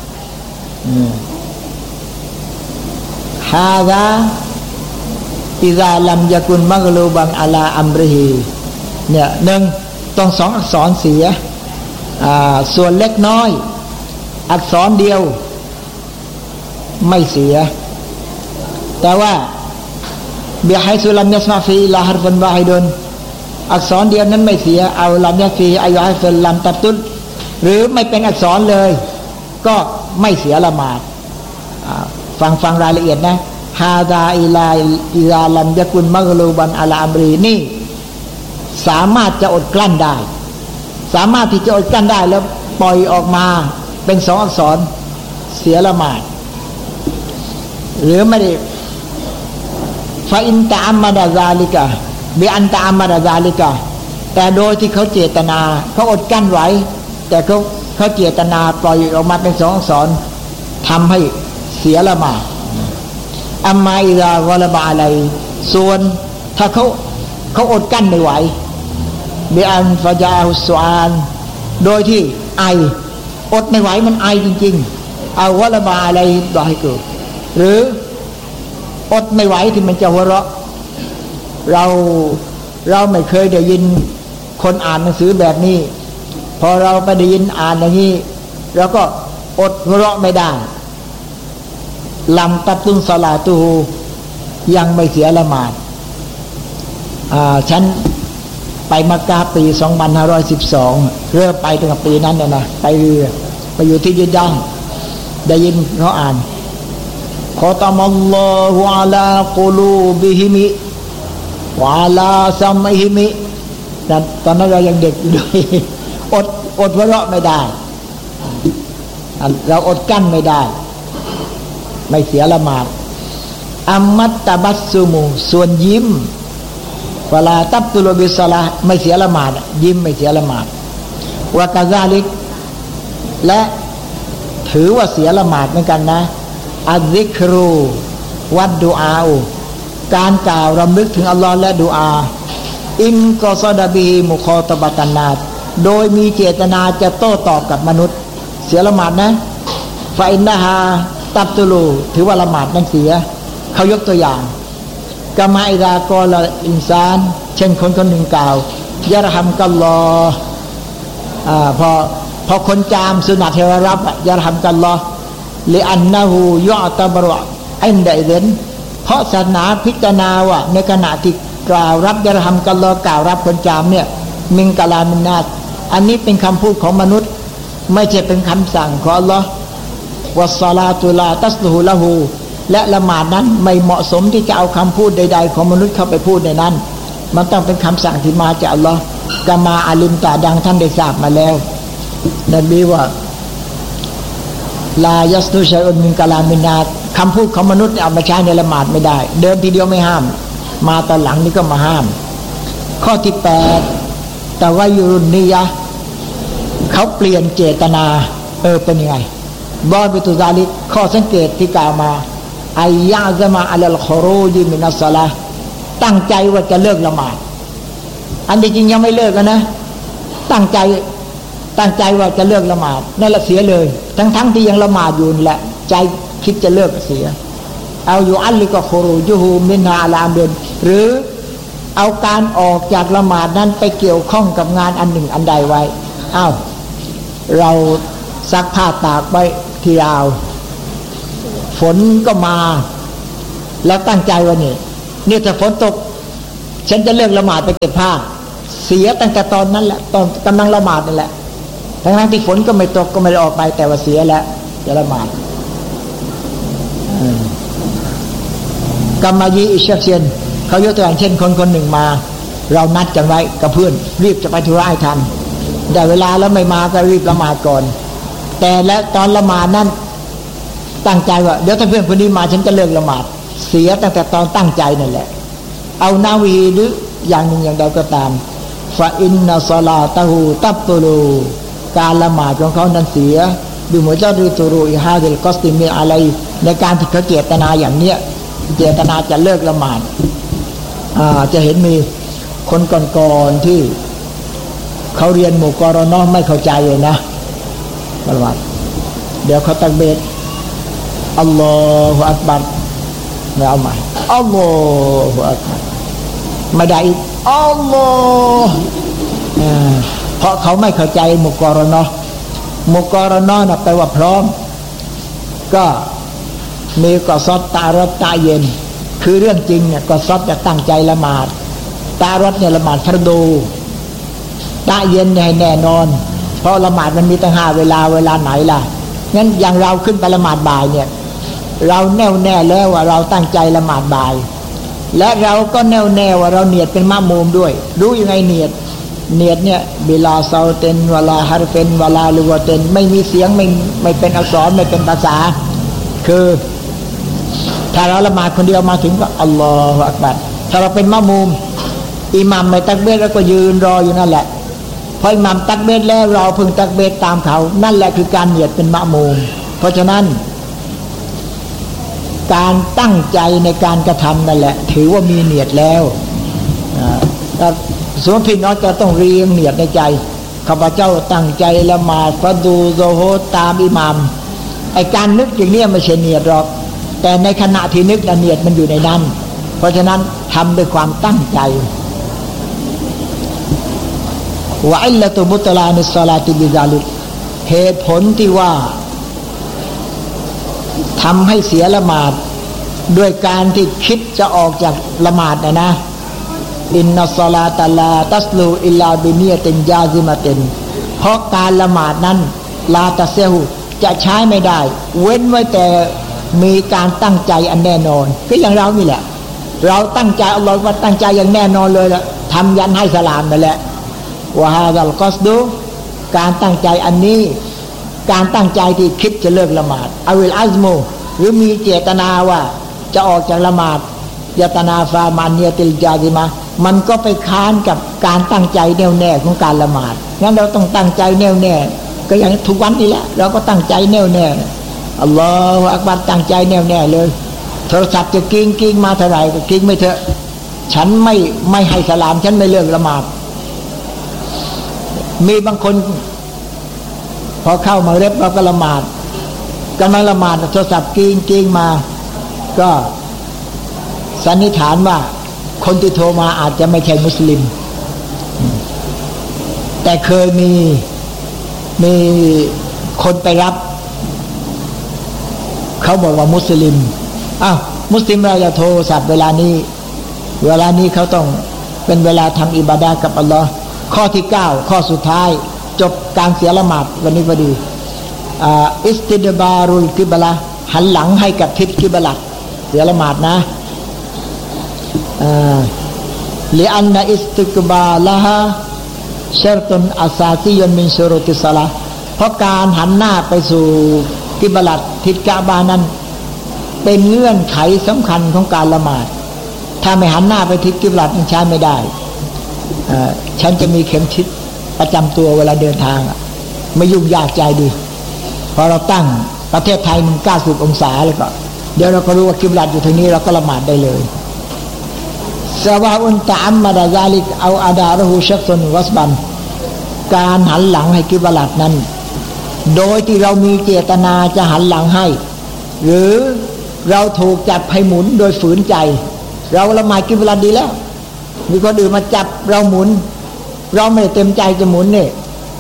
S1: ฮาซาอิซาลัมยะกุนมักลูบังอะลาอัมริฮีเนี่ยหนึ่งต้องสองอักษรเสียส่วนเล็กน้อยอักษรเดียวไม่เสียแต่ว่าบิไฮซุลัมยัสมาฟีลาฮารฟันวาฮิดุนอักษรเดียวนั้นไม่เสียเอาลัมยัสฟีอายุฮัฟลัมตับตุลหรือไม่เป็นอักษรเลยก็ไม่เสียละหมาดฟังรายละเอียดนะฮาดาอิลาลัมยะกุนมักลูบันอะลาอัมรีนี่สามารถจะอดกลั้นได้สามารถที่จะอดกลั้นได้แล้วปล่อยออกมาเป็นสองอักษรเสียละหมาดหรือไม่ได้ฟาอินตะอัมมาดะซาลิกะบิอันตะอัมมาดะซาลิกะแต่โดยที่เขาเจตนาเขาอดกลั้นไว้แต่เขาเจตนาปล่อยออกมาเป็นสองอักษรทำให้เสียละหมาดอัมมาอิซาวะละบะอะไรส่วนถ้าเขาอดกั้นไม่ไหวบิอันฟะจาฮุสวานโดยที่ไออดไม่ไหวมันไอจริงๆเอาวะละบะอะไรดอยเกิดหรืออดไม่ไหวที่มันจะหัวเราะเราไม่เคยได้ยินคนอ่านหนังสือแบบนี้พอเราไปได้ยินอ่านอย่างนี้เราก็อดหัวเราะไม่ได้ลำตับตุนสลาตูยังไม่เสียละหมาดฉันไปมักกะปี 2512เริ่มไปตั้งแต่ปีนั้นนะไปเรือไปอยู่ที่ยิดดังได้ยินเขาอ่านขอตามัลลอฮุอะลากุลูบิฮิมิวะอะลาซัมฮิมิตอนนั้นเรายังเด็กอยู่ด้วยอดหัวเราะไม่ได้เราอดกั้นไม่ได้ไม่เสียละหมาดอัมมัตตะบัสซุมุส่วนยิ้มเวลาตับตุลบิศลาไม่เสียละหมาดยิ้มไม่เสียละหมาดวะกะซาลิกและถือว่าเสียละหมาดเหมือนกันนะอัซซิกรูวัดดุอาการกล่าวรำลึกถึงอัลลอฮ์และดุอาอินกอซอดะบีมุคอตบะตันนาโดยมีเจตนาจะโต้ตอบกับมนุษย์เสียละหมาดนะฟาอินนะฮาตับตุลูถือว่าละหมาดนั้นเสียเขายกตัวอย่างกะมาอิดากอลอินซานเช่นคนหนึ่งกล่าวยะรฮัมกัลลอฮ์พอคนจามสุนัตเทวรับยะรฮัมกัลลอฮ์ลิอันนะฮูยอตะบรออินดะอิซันเพราะศาสนาพิจารณาว่าในขณะที่กล่าวรับยะรฮัมกัลลอฮ์กล่าวรับคนจามเนี่ยมิงกะลามินนาสอันนี้เป็นคำพูดของมนุษย์ไม่ใช่เป็นคำสั่งของอัลลอฮ์วัสศอลาตุลาตัสลุฮุละฮูและละหมาดนั้นไม่เหมาะสมที่จะเอาคำพูดใดๆของมนุษย์เข้าไปพูดในนั้นมันต้องเป็นคำสั่งที่มาจากอัลลอฮ์กะมาอาลิมตาดังท่านได้ทราบมาแล้วนบีว่าลายัสตุชัยอุนมินกะลามินนาสคำพูดของมนุษย์เอามาใช้ในละหมาดไม่ได้เดิมทีเดียวไม่ห้ามมาตอนหลังนี่ก็มาห้ามข้อที่8แต่ว่ายุรุนนิยะเขาเปลี่ยนเจตนาเป็นยังไงบอบิตุซาลิกข้อสังเกตที่กล่าวมาอายะซะมาอัลลคุรูจิมินัสศอลาตั้งใจว่าจะเลิกละหมาดอันที่จริงยังไม่เลิกนะตั้งใจว่าจะเลิกละหมาดนั่นละเสียเลยทั้งที่ยังละหมาดอยู่แหละใจคิดจะเลิกเสียเอาอยู่อัลลิกะคุรูจุฮูมินฮาอะลาอัมรินหรือเอาการออกจากละหมาดนั้นไปเกี่ยวข้องกับงานอันหนึ่งอันใดไว้เราซักผ้าตากไว้ที่ราวฝนก็มาแล้วตั้งใจว่านี่ถ้าฝนตกฉันจะเลิกละหมาดไปเก็บผ้าเสียตั้งแต่ตอนนั้นแหละตอนกำลังละหมาดนั่นแหละทั้งที่ฝนก็ไม่ตกก็ไม่ได้ออกไปแต่ว่าเสียแล้วจะละหมาดกรรมยีอิชเชียนเขายกตัวอย่างเช่นคนหนึ่งมาเรานัดกันไว้กับเพื่อนรีบจะไปธุระให้ทันได้เวลาแล้วไม่มาก็รีบละหมาดก่อนแต่และตอนละหมาดนั้นตั้งใจว่าเดี๋ยวถ้าเพื่อนคนนี้มาฉันจะเลิกละหมาดเสียตั้งแต่ตอนตั้งใจนั่นแหละเอานาวีหรืออย่างหนึ่งอย่างใดก็ตามฟาอินนัสลาตะฮูตับตุลูการละหมาดของเขานั้นเสียดูเหมือนเจ้าดูตุรูอิฮาดิลกอสติมีอะไรในการที่เขาเจตนาอย่างเนี้ยเจตนาจะเลิกละหมาดจะเห็นมีคนก่อนๆที่เขาเรียนหมู่กรณะไม่เข้าใจเลยนะละหมาดเดี๋ยวเขาตักเบรอัลลอฮฺอักบัรไม่เอาใหม่อัลลอฮฺอักบัรไม่ได้อีกอัลลอฮฺเพราะเขาไม่เข้าใจมุกรณะนะแปลว่าพร้อมก็มีกอซอดตารถตาเย็นคือเรื่องจริงเนี่ยกอซอดจะตั้งใจละหมาดตารถเนี่ยละหมาดฟรดูตาเย็นเนี่ยแน่นอนเพราะละหมาดมันมีตั้ง5เวลาไหนล่ะงั้นอย่างเราขึ้นไปละหมาดบ่ายเนี่ยเราแน่วแน่แล้วว่าเราตั้งใจละหมาดบ่ายและเราก็แน่วแน่ว่าเราเนียดเป็นมะมูมด้วยรู้ยังไงเนียดเนี่ยบิลาซาเตนวลาฮาร์เฟนวลาลูวเตนไม่มีเสียงไม่เป็นอักษรไม่เป็นภาษาคือถ้าเราละหมาดคนเดียวมาถึงก็อัลลอฮฺอักบัรถ้าเราเป็นมะมูมอิหมัมไม่ตักเบรแล้วก็ยืนรออยู่นั่นแหละพออิหมัมตักเบรแล้วเราพึงตักเบรตามเขานั่นแหละคือการเนียดเป็นมะมูมเพราะฉะนั้นการตั้งใจในการกระทำนั่นแหละถือว่ามีเนียดแล้วแต่ส่วนพี่น้องจะต้องเรียงเนียดในใจข้าพเจ้าตั้งใจละหมาดฟะดูโซโฮตามอิหมัมไอการนึกอย่างนี้ไม่ใช่เนียดหรอกแต่ในขณะที่นึกเนียดมันอยู่ในนั้นเพราะฉะนั้นทำด้วยความตั้งใจวะอิลละตุมุตลานิสซาลาติบิซาลิกเหตุผลที่ว่าทำให้เสียละหมาดด้วยการที่คิดจะออกจากละหมาดนะอินนัสซาลาตะลาตัสลูอิลลาบิเนียตินยาซิมะตินเพราะการละหมาดนั้นลาตัสเซฮูจะใช้ไม่ได้เว้นไว้แต่มีการตั้งใจอันแน่นอนก็อย่างเรานี่แหละเราตั้งใจอัลลอฮฺว่าตั้งใจอย่างแน่นอนเลยละทำยันให้สลามนั่นแหละวะฮาซัลกอสดูการตั้งใจอันนี้การตั้งใจที่คิดจะเลิกละหมาดอาวิลอัซมูหรือมีเจตนาว่าจะออกจากละหมาดยตนาฟามานเนียติลจาซิมามันก็ไปค้านกับการตั้งใจแน่วแน่ของการละหมาดงั้นเราต้องตั้งใจแน่วแน่ก็อย่างทุกวันนี้แหละเราก็ตั้งใจแน่วแน่อัลลอฮฺอักบัรตั้งใจแน่วแน่เลยโทรศัพท์จะกิ้งมาเท่าไหร่ก็กิ้งไม่เถอะฉันไม่ให้สลามฉันไม่เลิกละหมาดมีบางคนพอเข้ามาเร็บเราก็ละหมาดกำลังละหมาดโทรศัพท์กิ้งมาก็สันนิษฐานว่าคนที่โทรมาอาจจะไม่ใช่มุสลิมแต่เคยมีคนไปรับเขาบอกว่ามุสลิมมุสลิมเราจะโทรศัพท์เวลานี้เขาต้องเป็นเวลาทำอิบาดะห์กับอัลลอฮ์ข้อที่9ข้อสุดท้ายจบการเสียละหมาดวันนี้พอดีอิสติดบารุลกิบละหันหลังให้กับทิศกิบละเสียละหมาดนะลิอันนะอิสติกบาละฮะชัรตุนอัสาซียนมินชุรุติศละเพราะการหันหน้าไปสู่กิบละทิศกะบานั้นเป็นเงื่อนไขสำคัญของการละหมาดถ้าไม่หันหน้าไปทิศกิบละมันใช้ไม่ได้ฉันจะมีเข็มทิศประจำตัวเวลาเดินทางไม่ยุ่งยากใจดีพอเราตั้งประเทศไทยมัน90องศาแล้วก็เดี๋ยวเราก็รู้ว่ากิบละอยู่ทางนี้เราก็ละหมาดได้เลยซาวาอุนตะอัมมาดะซาลิกเอาอาดาระหูชักซนวัสบันการหันหลังให้กิบละนั้นโดยที่เรามีเจตนาจะหันหลังให้หรือเราถูกจับให้หมุนโดยฝืนใจเราละหมาดกิบละดีแล้วมีคนอื่นมาจับเราหมุนเราไม่เต็มใจจะหมุนเนี่ย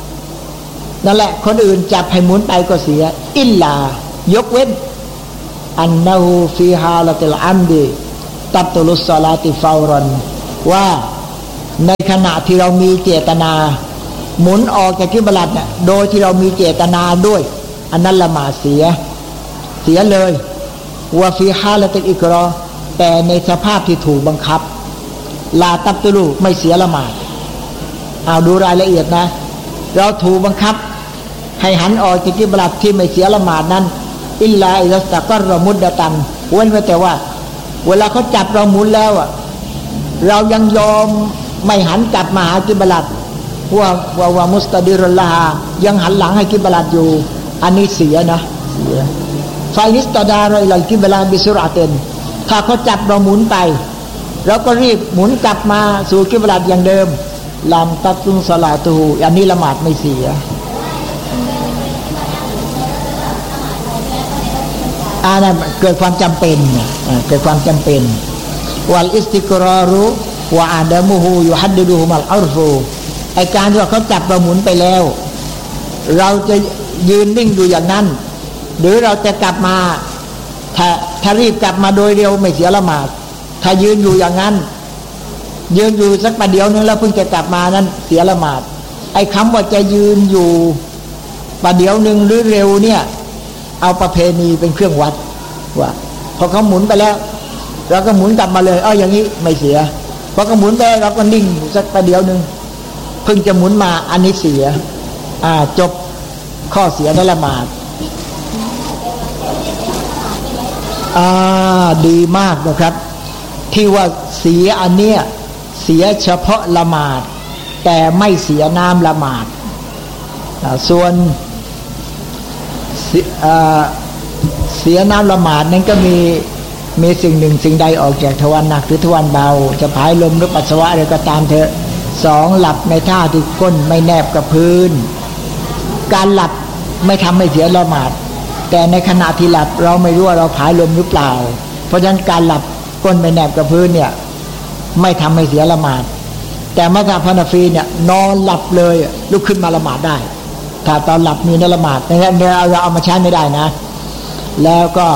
S1: นั่นแหละคนอื่นจับให้หมุนไปก็เสียอิลลายกเว้นอันนะฮูฟีฮาลติลอัมดีตับตุลุสศอลาติฟาวรันว่าในขณะที่เรามีเจตนาหมุนออกจากกิบลัดเนี่ยโดยที่เรามีเจตนาด้วยอันนั้นละหมาดเสียเลยว่าฟีฮาลติลอิกรอแต่ในสภาพที่ถูกบังคับลาตับตุลุไม่เสียละหมาดเอาดูรายละเอียดนะเราถูกบังคับให้หันออกจากกิบลัดที่ไม่เสียละหมาดนั้นอิลลาอิลัสตะกัรมุดดะตันเว้นไว้แต่ว่าเวลาเขาจับเราหมุนแล้วอ่ะเรายังยอมไม่หันกลับมาหากิบลัดว่ามุสตะดิรุลลาฮายังหันหลังให้กิบลัดอยู่อันนี้เสียนะเสียไฟนิสตะดารอยลัลกิบลัดบิสุราเตนถ้าเขาจับเราหมุนไปเราก็รีบหมุนกลับมาสู่กิบลัดอย่างเดิมลามตัตุนศอลาตุฮูอันนี้ละหมาดไม่เสียนั้นเกิดความจำเป็นเกิดความจำเป็นวัลอิสติกรารุวะอาดามุฮูยุฮัดดิดุฮุมัลอัรฟูไอการที่เขาจับเราหมุนไปแล้วเราจะยืนนิ่งอยู่อย่างนั้นหรือเราจะกลับมาถ้ารีบกลับมาโดยเร็วไม่เสียละหมาดถ้ายืนอยู่อย่างนั้นยืนอยู่สักประเดี๋ยวนึงแล้วเพิ่งจะกลับมานั้นเสียละหมาดไอคำว่าจะยืนอยู่ประเดี๋ยวนึงหรือเร็วเนี่ยเอาประเพณีเป็นเครื่องวัดว่าพอเขาหมุนไปแล้วเราก็หมุนกลับมาเลยอย่างนี้ไม่เสียพอเขาหมุนไปเราก็นิ่งสักประเดี๋ยวนึงเพิ่งจะหมุนมาอันนี้เสียจบข้อเสียในละหมาดดีมากนะครับที่ว่าเสียอันเนี้ยเสียเฉพาะละหมาดแต่ไม่เสียน้ำละหมาดส่วนเสียน้ำละหมาดนั้นก็มีสิ่งหนึ่งสิ่งใดออกจากทวารหนักหรือทวารเบาจะผายลมหรือปัสสาวะอะไรก็ตามเถอะสองหลับในท่าที่ก้นไม่แนบกับพื้นการหลับไม่ทำให้เสียละหมาดแต่ในขณะที่หลับเราไม่รู้ว่าเราผายลมหรือเปล่าเพราะฉะนั้นการหลับก้นไม่แนบกับพื้นเนี่ยไม่ทำให้เสียละหมาดแต่มัซฮับฮานาฟีเนี่ยนอนหลับเลยลุกขึ้นมาละหมาดได้ถ้าตอนหลับมีในละหมาดในนั้นเราเอามาใช้ไม่ได้นะแล้วก็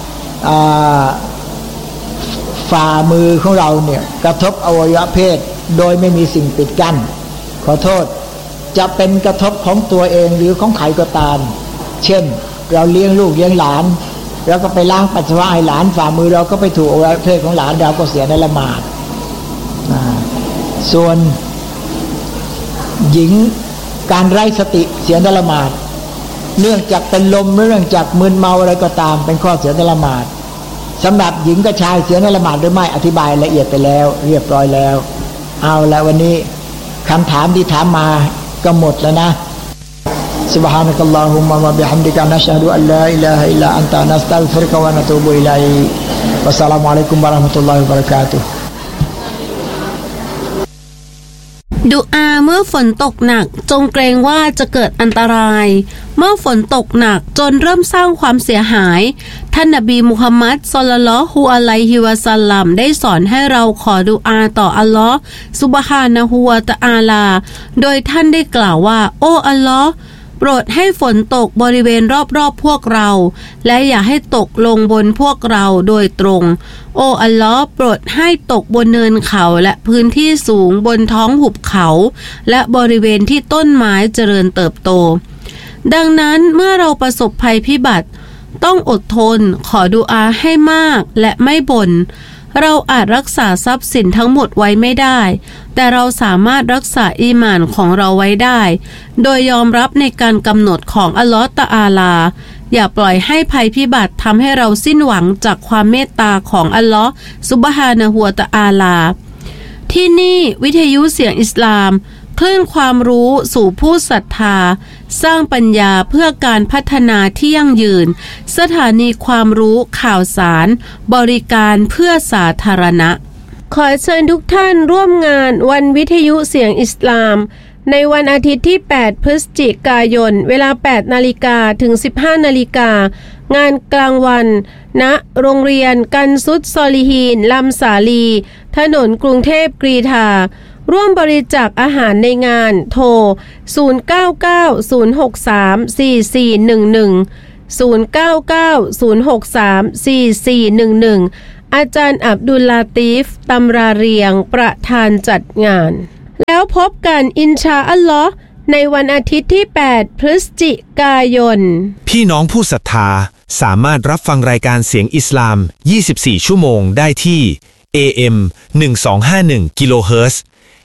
S1: ฝ่ามือของเราเนี่ยกระทบอวัยวะเพศโดยไม่มีสิ่งปิดกั้นขอโทษจะเป็นกระทบของตัวเองหรือของใครก็ตามเช่นเราเลี้ยงลูกเลี้ยงหลานแล้วก็ไปล้างปัสสาวะให้หลานฝ่ามือเราก็ไปถูกอวัยวะเพศของหลานเราก็เสียในละหมาดส่วนหญิงการไร้สติเสียในละหมาดเนื่องจากเป็นลมเนื่องจากมึนเมาอะไรก็ตามเป็นข้อเสียในละหมาดสำหรับหญิงกับชายเสียในละหมาดหรือไม่อธิบายละเอียดไปแล้วเรียบร้อยแล้วเอาละวันนี้คำถามที่ถามมาก็หมดแล้วนะ سبحانك اللهم وبحمدك نشهد أن لا إله إلا أنت نستغفرك ونتوب إليك والسلام عليكم ورحمة الله وبركاته
S2: ดุอาเมื่อฝนตกหนักจงเกรงว่าจะเกิดอันตรายเมื่อฝนตกหนักจนเริ่มสร้างความเสียหายท่านนบีมุฮัมมัดศ็อลลัลลอฮุอะลัยฮิวะซัลลัมได้สอนให้เราขอดุอาต่ออัลลอฮ์ซุบฮานะฮูวะตะอาลาโดยท่านได้กล่าวว่าโอ้อัลลอฮ์โปรดให้ฝนตกบริเวณรอบๆพวกเราและอย่าให้ตกลงบนพวกเราโดยตรงโอ้อัลลอฮ์โปรดให้ตกบนเนินเขาและพื้นที่สูงบนท้องหุบเขาและบริเวณที่ต้นไม้เจริญเติบโตดังนั้นเมื่อเราประสบภัยพิบัติต้องอดทนขอดุอาให้มากและไม่บ่นเราอาจรักษาทรัพย์สินทั้งหมดไว้ไม่ได้แต่เราสามารถรักษาอีหม่านของเราไว้ได้โดยยอมรับในการกำหนดของอัลลอฮฺตะอาลาอย่าปล่อยให้ภัยพิบัติทำให้เราสิ้นหวังจากความเมตตาของอัลลอฮฺซุบฮานะฮูวะตะอาลาที่นี่วิทยุเสียงอิสลามคลื่นความรู้สู่ผู้ศรัทธาสร้างปัญญาเพื่อการพัฒนาที่ยั่งยืนสถานีความรู้ข่าวสารบริการเพื่อสาธารณะขอเชิญทุกท่านร่วมงานวันวิทยุเสียงอิสลามในวันอาทิตย์ที่8พฤศจิกายนเวลา 8 นาฬิกาถึง 15 นาฬิกางานกลางวันณโรงเรียนกันซุดซอลิฮีนลำสาลีถนนกรุงเทพกรีฑาร่วมบริจาคอาหารในงานโทร0990634411 0990634411อาจารย์อับดุลลาตีฟตำราเรียงประธานจัดงานแล้วพบกันอินชาอัลลอฮ์ในวันอาทิตย์ที่8พฤศจิกายน
S3: พี่น้องผู้ศรัทธาสามารถรับฟังรายการเสียงอิสลาม24ชั่วโมงได้ที่ AM 1251กิโลเฮิรตซ์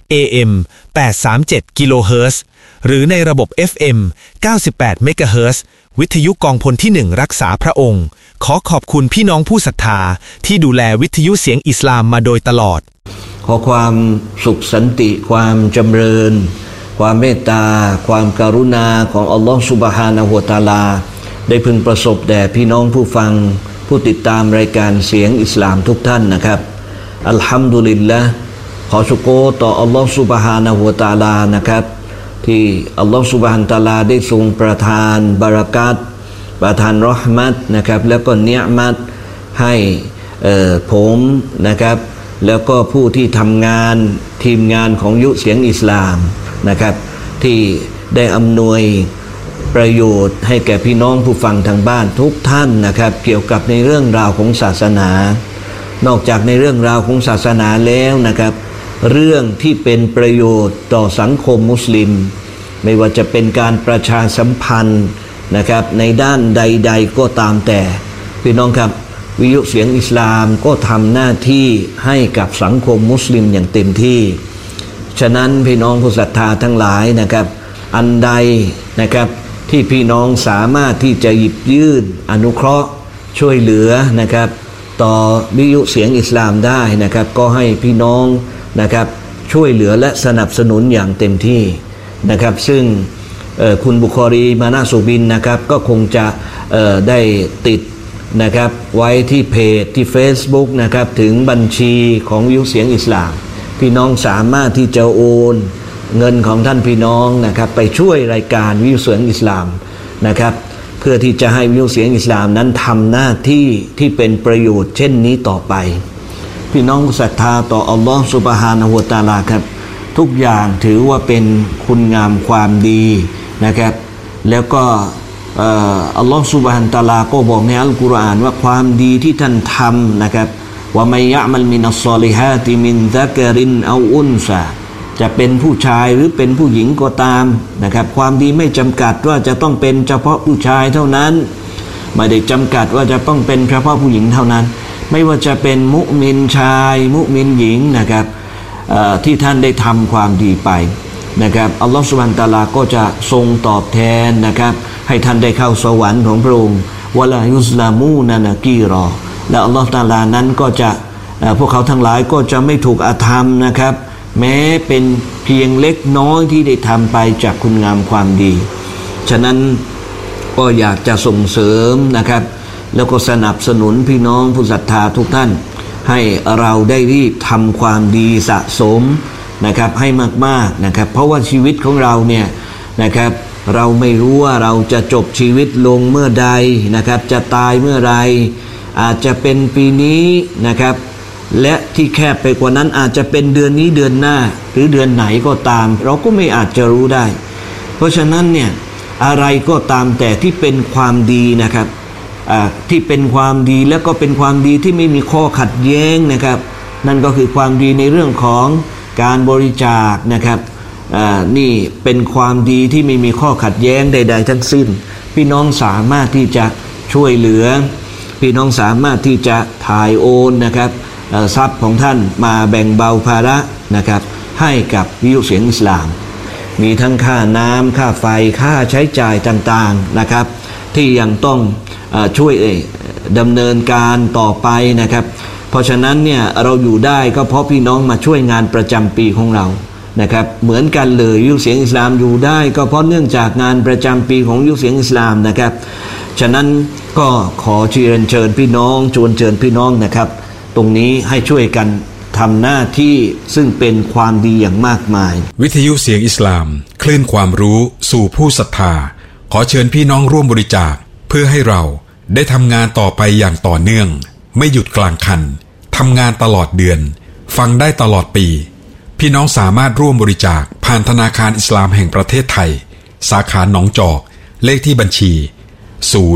S3: AM 837กิโลเฮิรตซ์หรือในระบบ FM 98เมกะเฮิรตซ์วิทยุกองพลที่1รักษาพระองค์ขอขอบคุณพี่น้องผู้ศรัทธาที่ดูแลวิทยุเสียงอิสลามมาโดยตลอด
S4: ขอความสุขสันติความจำเริญความเมตตาความกรุณาของอัลลอฮฺซุบฮานะฮูวะตะอาลาได้พึงประสบแด่พี่น้องผู้ฟังผู้ติดตามรายการเสียงอิสลามทุกท่านนะครับอัลฮัมดุลิลละห์ขอชุกรต่ออัลลอฮฺซุบฮานะฮูวะตะอาลานะครับที่อัลลอฮฺซุบฮานะฮูวะตะอาลาได้ทรงประทานบารอกาตประทานเราะห์มัตนะครับแล้วก็เนียมัตให้ผมนะครับแล้วก็ผู้ที่ทำงานทีมงานของยุเสียงอิสลามนะครับที่ได้อำนวยประโยชน์ให้แก่พี่น้องผู้ฟังทางบ้านทุกท่านนะครับเกี่ยวกับในเรื่องราวของศาสนานอกจากในเรื่องราวของศาสนาแล้วนะครับเรื่องที่เป็นประโยชน์ต่อสังคมมุสลิมไม่ว่าจะเป็นการประชาสัมพันธ์นะครับในด้านใดๆก็ตามแต่พี่น้องครับวิทยุเสียงอิสลามก็ทำหน้าที่ให้กับสังคมมุสลิมอย่างเต็มที่ฉะนั้นพี่น้องผู้ศรัทธาทั้งหลายนะครับอันใดนะครับที่พี่น้องสามารถที่จะหยิบยื่นอนุเคราะห์ช่วยเหลือนะครับต่อวิทยุเสียงอิสลามได้นะครับก็ให้พี่น้องนะครับช่วยเหลือและสนับสนุนอย่างเต็มที่นะครับซึ่งคุณบุคอรีมานะสุบินนะครับก็คงจะได้ติดนะครับไว้ที่เพจที่ Facebook นะครับถึงบัญชีของวิทยุเสียงอิสลามพี่น้องสามารถที่จะโอนเงินของท่านพี่น้องนะครับไปช่วยรายการวิทยุเสียงอิสลามนะครับเพื่อที่จะให้วิทยุเสียงอิสลามนั้นทำหน้าที่ที่เป็นประโยชน์เช่นนี้ต่อไปพี่น้องศรัทธาต่ออัลลอฮฺซุบฮานะฮูวะตะอาลาครับทุกอย่างถือว่าเป็นคุณงามความดีนะครับแล้วก็อัลลอฮฺซุบฮานะฮูวะตะอาลาก็บอกในอัลกุรอานว่าความดีที่ท่านทำนะครับว่ามัยยะมัลมินัสซอลิฮาติมินซะกะรินเอาอุนซาจะเป็นผู้ชายหรือเป็นผู้หญิงก็ตามนะครับความดีไม่จำกัดว่าจะต้องเป็นเฉพาะผู้ชายเท่านั้นไม่ได้จำกัดว่าจะต้องเป็นเฉพาะผู้หญิงเท่านั้นไม่ว่าจะเป็นมุมินชายมุมินหญิงนะครับที่ท่านได้ทำความดีไปนะครับอัลลอฮฺซุบฮานะฮูวะตะอาลาก็จะทรงตอบแทนนะครับให้ท่านได้เข้าสวรรค์ของพระองค์วะลายุซลามูนะนะกีรอและอัลลอฮฺตะอาลานั้นก็จะพวกเขาทั้งหลายก็จะไม่ถูกอาธรรมนะครับแม้เป็นเพียงเล็กน้อยที่ได้ทำไปจากคุณงามความดีฉะนั้นก็อยากจะส่งเสริมนะครับแล้วก็สนับสนุนพี่น้องผู้ศรัทธาทุกท่านให้เราได้รีบทำความดีสะสมนะครับให้มากๆนะครับเพราะว่าชีวิตของเราเนี่ยนะครับเราไม่รู้ว่าเราจะจบชีวิตลงเมื่อใดนะครับจะตายเมื่อไรอาจจะเป็นปีนี้นะครับและที่แคบไปกว่านั้นอาจจะเป็นเดือนนี้เดือนหน้าหรือเดือนไหนก็ตามเราก็ไม่อาจจะรู้ได้เพราะฉะนั้นเนี่ยอะไรก็ตามแต่ที่เป็นความดีนะครับที่เป็นความดีแล้วก็เป็นความดีที่ไม่มีข้อขัดแย้งนะครับนั่นก็คือความดีในเรื่องของการบริจาคนะครับนี่เป็นความดีที่ไม่มีข้อขัดแย้งใดๆทั้งสิ้นพี่น้องสามารถที่จะช่วยเหลือพี่น้องสามารถที่จะถ่ายโอนนะครับทรัพย์ของท่านมาแบ่งเบาภาระนะครับให้กับวิทยุเสียงอิสลามมีทั้งค่าน้ำค่าไฟค่าใช้จ่ายต่างๆนะครับที่ยังต้องช่วยดำเนินการต่อไปนะครับเพราะฉะนั้นเนี่ยเราอยู่ได้ก็เพราะพี่น้องมาช่วยงานประจำปีของเรานะครับเหมือนกันเลยวิทยุเสียงอิสลามอยู่ได้ก็เพราะเนื่องจากงานประจำปีของวิทยุเสียงอิสลามนะครับฉะนั้นก็ขอเชิญพี่น้องชวนเชิญพี่น้องนะครับตรงนี้ให้ช่วยกันทำหน้าที่ซึ่งเป็นความดีอย่างมากมาย
S5: วิทยุเสียงอิสลามคลื่นความรู้สู่ผู้ศรัทธาขอเชิญพี่น้องร่วมบริจาคเพื่อให้เราได้ทำงานต่อไปอย่างต่อเนื่องไม่หยุดกลางคันทำงานตลอดเดือนฟังได้ตลอดปีพี่น้องสามารถร่วมบริจาคผ่านธนาคารอิสลามแห่งประเทศไทยสาขาหนองจอกเลขที่บัญชี0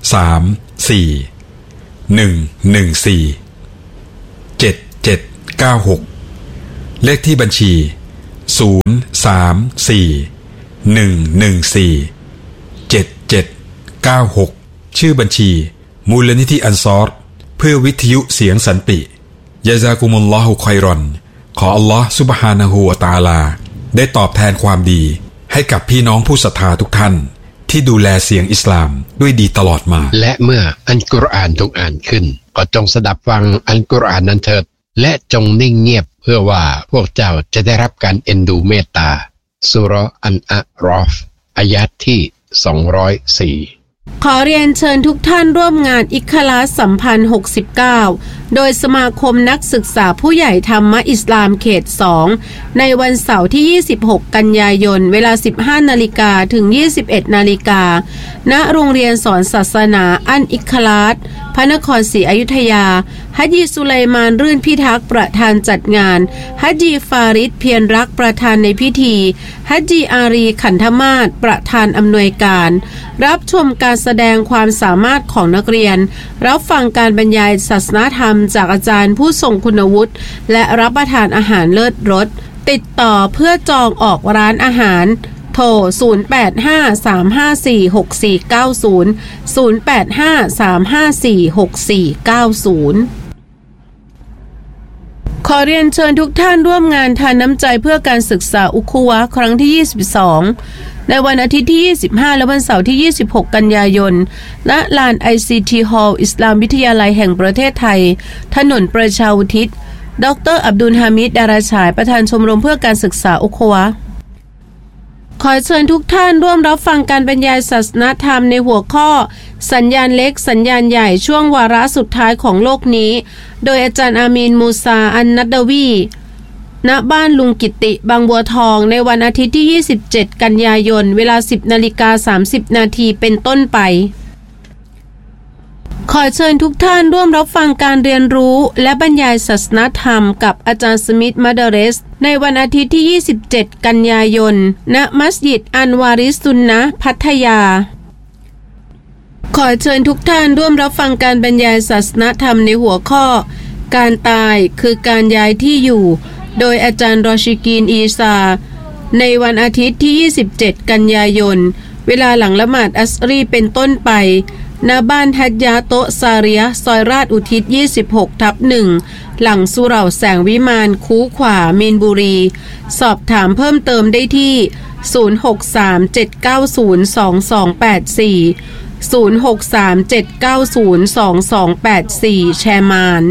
S5: เลขที่บัญชี034-114-7796ชื่อบัญชีมูลนิธิอันซอรเพื่อวิทยุเสียงสันติยะซากุมุลลอฮุค็อยรอนขออัลลอฮ์ซุบฮานะฮูวะตะอาลาได้ตอบแทนความดีให้กับพี่น้องผู้ศรัทธาทุกท่านที่ดูแลเสียงอิสลามด้วยดีตลอดมา
S6: และเมื่ออัลกุรอานถูกอ่านขึ้นก็จงสดับฟังอัลกุรอานนั้นเถิดและจงนิ่งเงียบเพื่อว่าพวกเจ้าจะได้รับการเอ็นดูเมตตาซูเราะห์อันอะรอฟอายะห์ที่204
S2: ขอเรียนเชิญทุกท่านร่วมงานอิคลาสสัมพันธ์69โดยสมาคมนักศึกษาผู้ใหญ่ธรรมะอิสลามเขต2ในวันเสาร์ที่26กันยายนเวลา 15 นาฬิกาถึง 21 นาฬิกาณโรงเรียนสอนศาสนาอันอิคลาสพระนครศรีอยุธยาฮัจญีสุไลมานรื่นพิทักษ์ประธานจัดงานฮัจญีฟาริดเพียรรักประธานในพิธีฮัจญีอารีขันธมาศประธานอำนวยการรับชมการแสดงความสามารถของนักเรียนรับฟังการบรรยายศาสนธรรมจากอาจารย์ผู้ทรงคุณวุฒิและรับประทานอาหารเลิศรสติดต่อเพื่อจองออกร้านอาหารโทร0853546490 ขอเรียนเชิญทุกท่านร่วมงานทานน้ำใจเพื่อการศึกษาอุคุวะครั้งที่22ในวันอาทิตย์ที่25และวันเสาร์ที่26กันยายนณลาน ICT Hall อิสลามวิทยาลัยแห่งประเทศไทยถนนประชาอุทิศดร.อับดุลฮามิด ดาราฉายประธานชมรมเพื่อการศึกษาอุคุวะขอเชิญทุกท่านร่วมรับฟังการบรรยายศาสนธรรมในหัวข้อสัญญาณเล็กสัญญาณใหญ่ช่วงวาระสุดท้ายของโลกนี้โดยอาจารย์อามีนมูซาอันนัดดาวีณบ้านลุงกิติบางบัวทองในวันอาทิตย์ที่27กันยายนเวลา 10:30 นาทีเป็นต้นไปขอเชิญทุกท่านร่วมรับฟังการเรียนรู้และบรรยายศาสนธรรมกับอาจารย์สมิธมัดเรสในวันอาทิตย์ที่27กันยายนณมัสยิดอันวาริสุนนะพัทยาขอเชิญทุกท่านร่วมรับฟังการบรรยายศาสนธรรมในหัวข้อการตายคือการย้ายที่อยู่โดยอาจารย์รอชิกีนอีซาในวันอาทิตย์ที่27กันยายนเวลาหลังละหมาดอัสรีเป็นต้นไปณบ้านฮัจญาโตซาเรียซอยราชอุทิศ 26/1 หลังสุเหร่าแสงวิมานคูขวามีนบุรีสอบถามเพิ่มเติมได้ที่ 063-790-2284 063-790-2284 แชร์มาน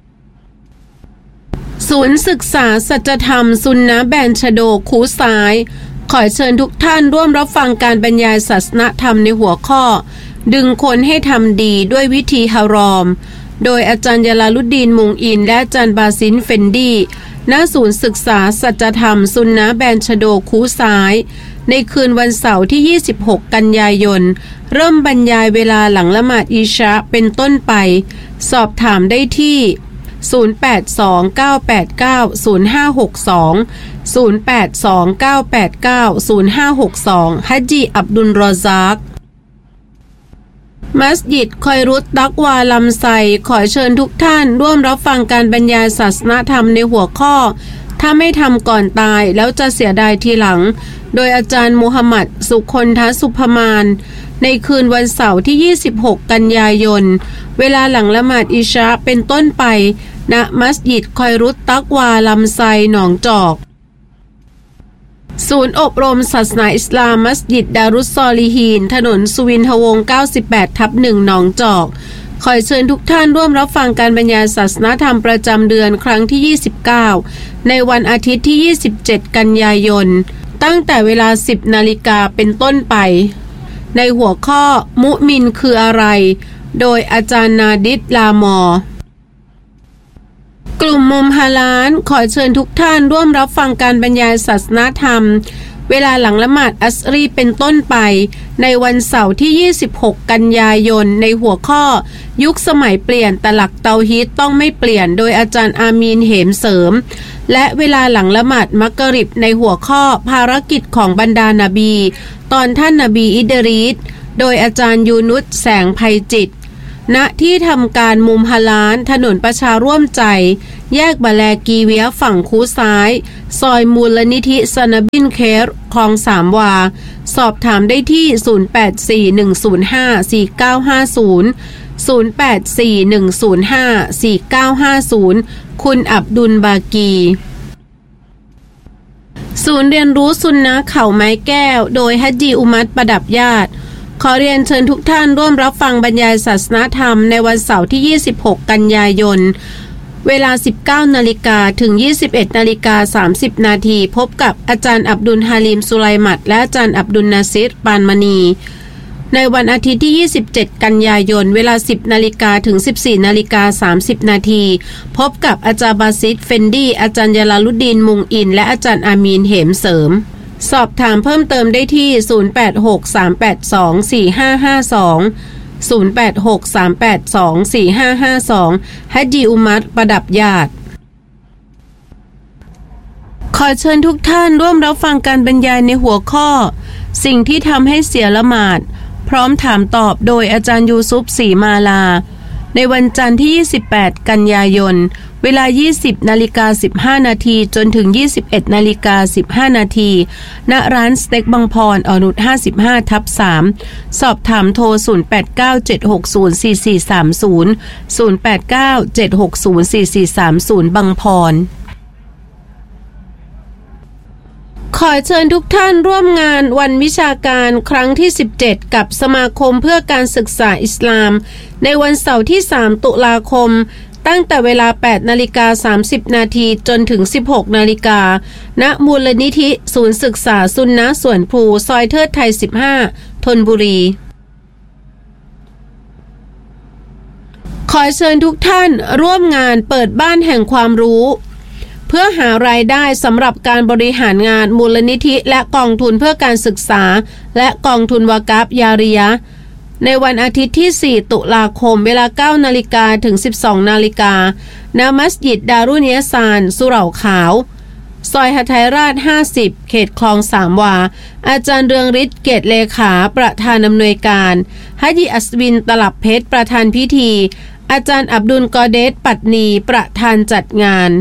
S2: ศูนย์ศึกษาสัจธรรมซุนนะแบนชโดคูซ้ายขอเชิญทุกท่านร่วมรับฟังการบรรยายศาสนธรรมในหัวข้อดึงคนให้ทำดีด้วยวิธีฮารอมโดยอาจารย์ยาลาลุดดีนมุงอินและอาจารย์บาซินเฟนดีณศูนย์ศึกษาสัจธรรมซุนนะแบนชโดคูซ้ายในคืนวันเสาร์ที่26กันยายนเริ่มบรรยายเวลาหลังละหมาดอิชะห์เป็นต้นไปสอบถามได้ที่0829890562 0829890562ฮัจญีอับดุลรอซากมัสยิดคอยรุตตักวาลำไซขอเชิญทุกท่านร่วมรับฟังการบรรยายศาสนธรรมในหัวข้อถ้าไม่ทำก่อนตายแล้วจะเสียดายทีหลังโดยอาจารย์มูฮัมหมัดสุคนทสุภมานในคืนวันเสาร์ที่26กันยายนเวลาหลังละหมาดอิชะห์เป็นต้นไปณมัสยิดคอยรุตตักวาลำไซหนองจอกศูนย์อบรมศาสนาอิสลามมัสยิดดารุสซอลิฮีนถนนสุวินทวงศ์ 98/1 หนองจอกขอเชิญทุกท่านร่วมรับฟังการบรรยายศาสนธรรมประจำเดือนครั้งที่29ในวันอาทิตย์ที่27กันยายนตั้งแต่เวลา 10 นาฬิกาเป็นต้นไปในหัวข้อมุมินคืออะไรโดยอาจารย์นาดิษลามอกลุ่มมุมฮาลาลขอเชิญทุกท่านร่วมรับฟังการบรรยายศาสนธรรมเวลาหลังละหมาดอัสรีเป็นต้นไปในวันเสาร์ที่26กันยายนในหัวข้อยุคสมัยเปลี่ยนแต่หลักเตาฮีดต้องไม่เปลี่ยนโดยอาจารย์อามีนเหมเสริมและเวลาหลังละหมาดมักริบในหัวข้อภารกิจของบรรดานบีตอนท่านนบีอิดรีสโดยอาจารย์ยูนุสแสงไพจิตรณที่ทำการมุมฮาลานถนนประชาร่วมใจแยกบะแลกีเวียฝั่งคูซ้ายซอยมูลนิธิซานาบินเครคลองสามวาสอบถามได้ที่0841054950 คุณอับดุลบากีศูนย์เรียนรู้ซุนนะห์เขาไม้แก้วโดยฮัจญีอุมัตประดับญาติขอเรียนเชิญทุกท่านร่วมรับฟังบรรยายศาสนธรรมในวันเสาร์ที่26กันยายนเวลา 19 นาฬิกาถึง 21 นาฬิกา 30 นาทีพบกับอาจารย์อับดุลฮาลิมสุไลมัดและอาจารย์อับดุลนาซิรปานมณีในวันอาทิตย์ที่ 27 กันยายนเวลา 10 นาฬิกาถึง 14 นาฬิกา 30 นาทีพบกับอาจารย์บาซิดเฟนดี้อาจารย์ยาลาลุดดีนมุงอินและอาจารย์อามีนเหมเสริมสอบถามเพิ่มเติมได้ที่0863824552 ฮัจญีอุมัตประดับญาติขอเชิญทุกท่านร่วมรับฟังการบรรยายในหัวข้อสิ่งที่ทำให้เสียละหมาดพร้อมถามตอบโดยอาจารย์ยูซุฟศรีมาลาในวันจันทร์ที่ 28 กันยายนเวลา 20:15 นาทีจนถึง 21:15 นาทีณร้านสเต็กบางพรอนุช 55/3 สอบถามโทร 0897604430 0897604430 บางพรขอเชิญทุกท่านร่วมงานวันวิชาการครั้งที่ 17 กับสมาคมเพื่อการศึกษาอิสลามในวันเสาร์ที่ 3 ตุลาคมตั้งแต่เวลา 8:30 นาทีจนถึง 16 นาฬิกาณมูลนิธิศูนย์ศึกษาซุนนะห์สวนพลูซอยเทิดไทย 15 ธนบุรีขอเชิญทุกท่านร่วมงานเปิดบ้านแห่งความรู้เพื่อหารายได้สำหรับการบริหารงานมูลนิธิและกองทุนเพื่อการศึกษาและกองทุนวากาฟยาริยะห์ในวันอาทิตย์ที่ 4 ตุลาคมเวลา 9 นาฬิกาถึง 12 นาฬิกาณมัสยิดดารุเนียซานสุเหร่าขาวซอยหทัยราช 50 เขตคลองสามวาอาจารย์เรืองฤทธิ์เกตเลขาประธานอำนวยการฮัจญีอัสวินตลับเพชรประธานพิธีอาจารย์อับดุลกอเดสปัตนีประธานจัดงาน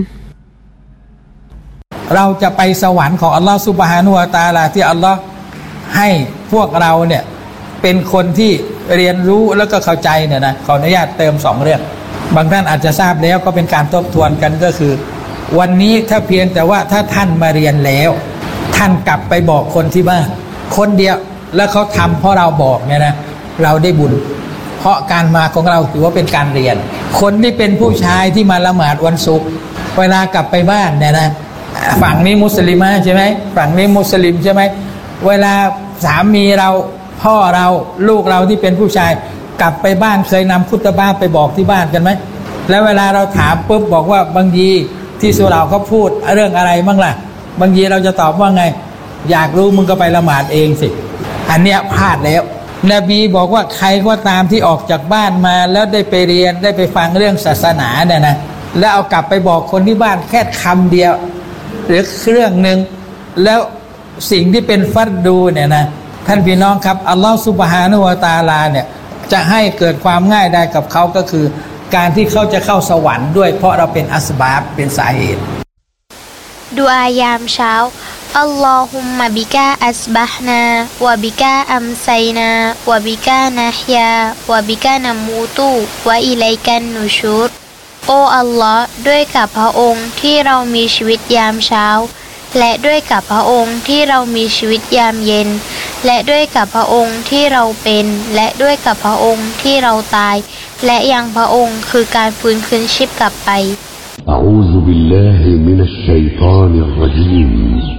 S7: เราจะไปสวรรค์ของอัลลอฮฺซุบฮานะฮูวะตะอาลาที่อัลลอฮฺให้พวกเราเนี่ยเป็นคนที่เรียนรู้แล้วก็เข้าใจเนี่ยนะขออนุญาตเติม2 เรื่องบางท่านอาจจะทราบแล้วก็เป็นการทบทวนกันก็คือวันนี้ถ้าเพียงแต่ว่าถ้าท่านมาเรียนแล้วท่านกลับไปบอกคนที่บ้านคนเดียวแล้วเขาทำเพราะเราบอกเนี่ยนะเราได้บุญเพราะการมาของเราถือว่าเป็นการเรียนคนที่เป็นผู้ชายที่มาละหมาดวันศุกร์เวลากลับไปบ้านเนี่ยนะฝั่งนี้มุสลิมใช่ไหมฝั่งนี้มุสลิมใช่ไหมเวลาสามีเราพ่อเราลูกเราที่เป็นผู้ชายกลับไปบ้านเคยนำคุตบะห์ไปบอกที่บ้านกันไหมแล้วเวลาเราถามปุ๊บบอกว่าบางทีที่สุเหร่าเขาพูดเรื่องอะไรบ้างล่ะบางทีเราจะตอบว่าไงอยากรู้มึงก็ไปละหมาดเองสิอันเนี้ยพลาดแล้วนบีบอกว่าใครก็ตามที่ออกจากบ้านมาแล้วได้ไปเรียนได้ไปฟังเรื่องศาสนาเนี่ยนะแล้วเอากลับไปบอกคนที่บ้านแค่คำเดียวหรือเรื่องหนึ่งแล้วสิ่งที่เป็นฟัรดูเนี่ยนะท่านพี่น้องครับอัลลอฮฺซุบฮานะฮูวะตะอาลาเนี่ยจะให้เกิดความง่ายได้กับเขาก็คือการที่เขาจะเข้าสวรรค์ด้วยเพราะเราเป็นอัสบาบเป็นสาเหตุ
S8: ดุอายามเช้าอัลลอฮุมมะบิกาอัสบะฮ์นาวะบิกาอัมไซนาวะบิกานะฮยาวะบิกานะมูตุวะอิลัยกันนุชูรโอ้อัลลอฮ์ด้วยกับพระองค์ที่เรามีชีวิตยามเช้าและด้วยกับพระองค์ที่เรามีชีวิตยามเย็นและด้วยกับพระองค์ที่เราเป็นและด้วยกับพระองค์ที่เราตายและยังพระองค์คือการฟื้นคืนชีพกลับไป
S9: أعوذ بالله من الشيطان الرجيم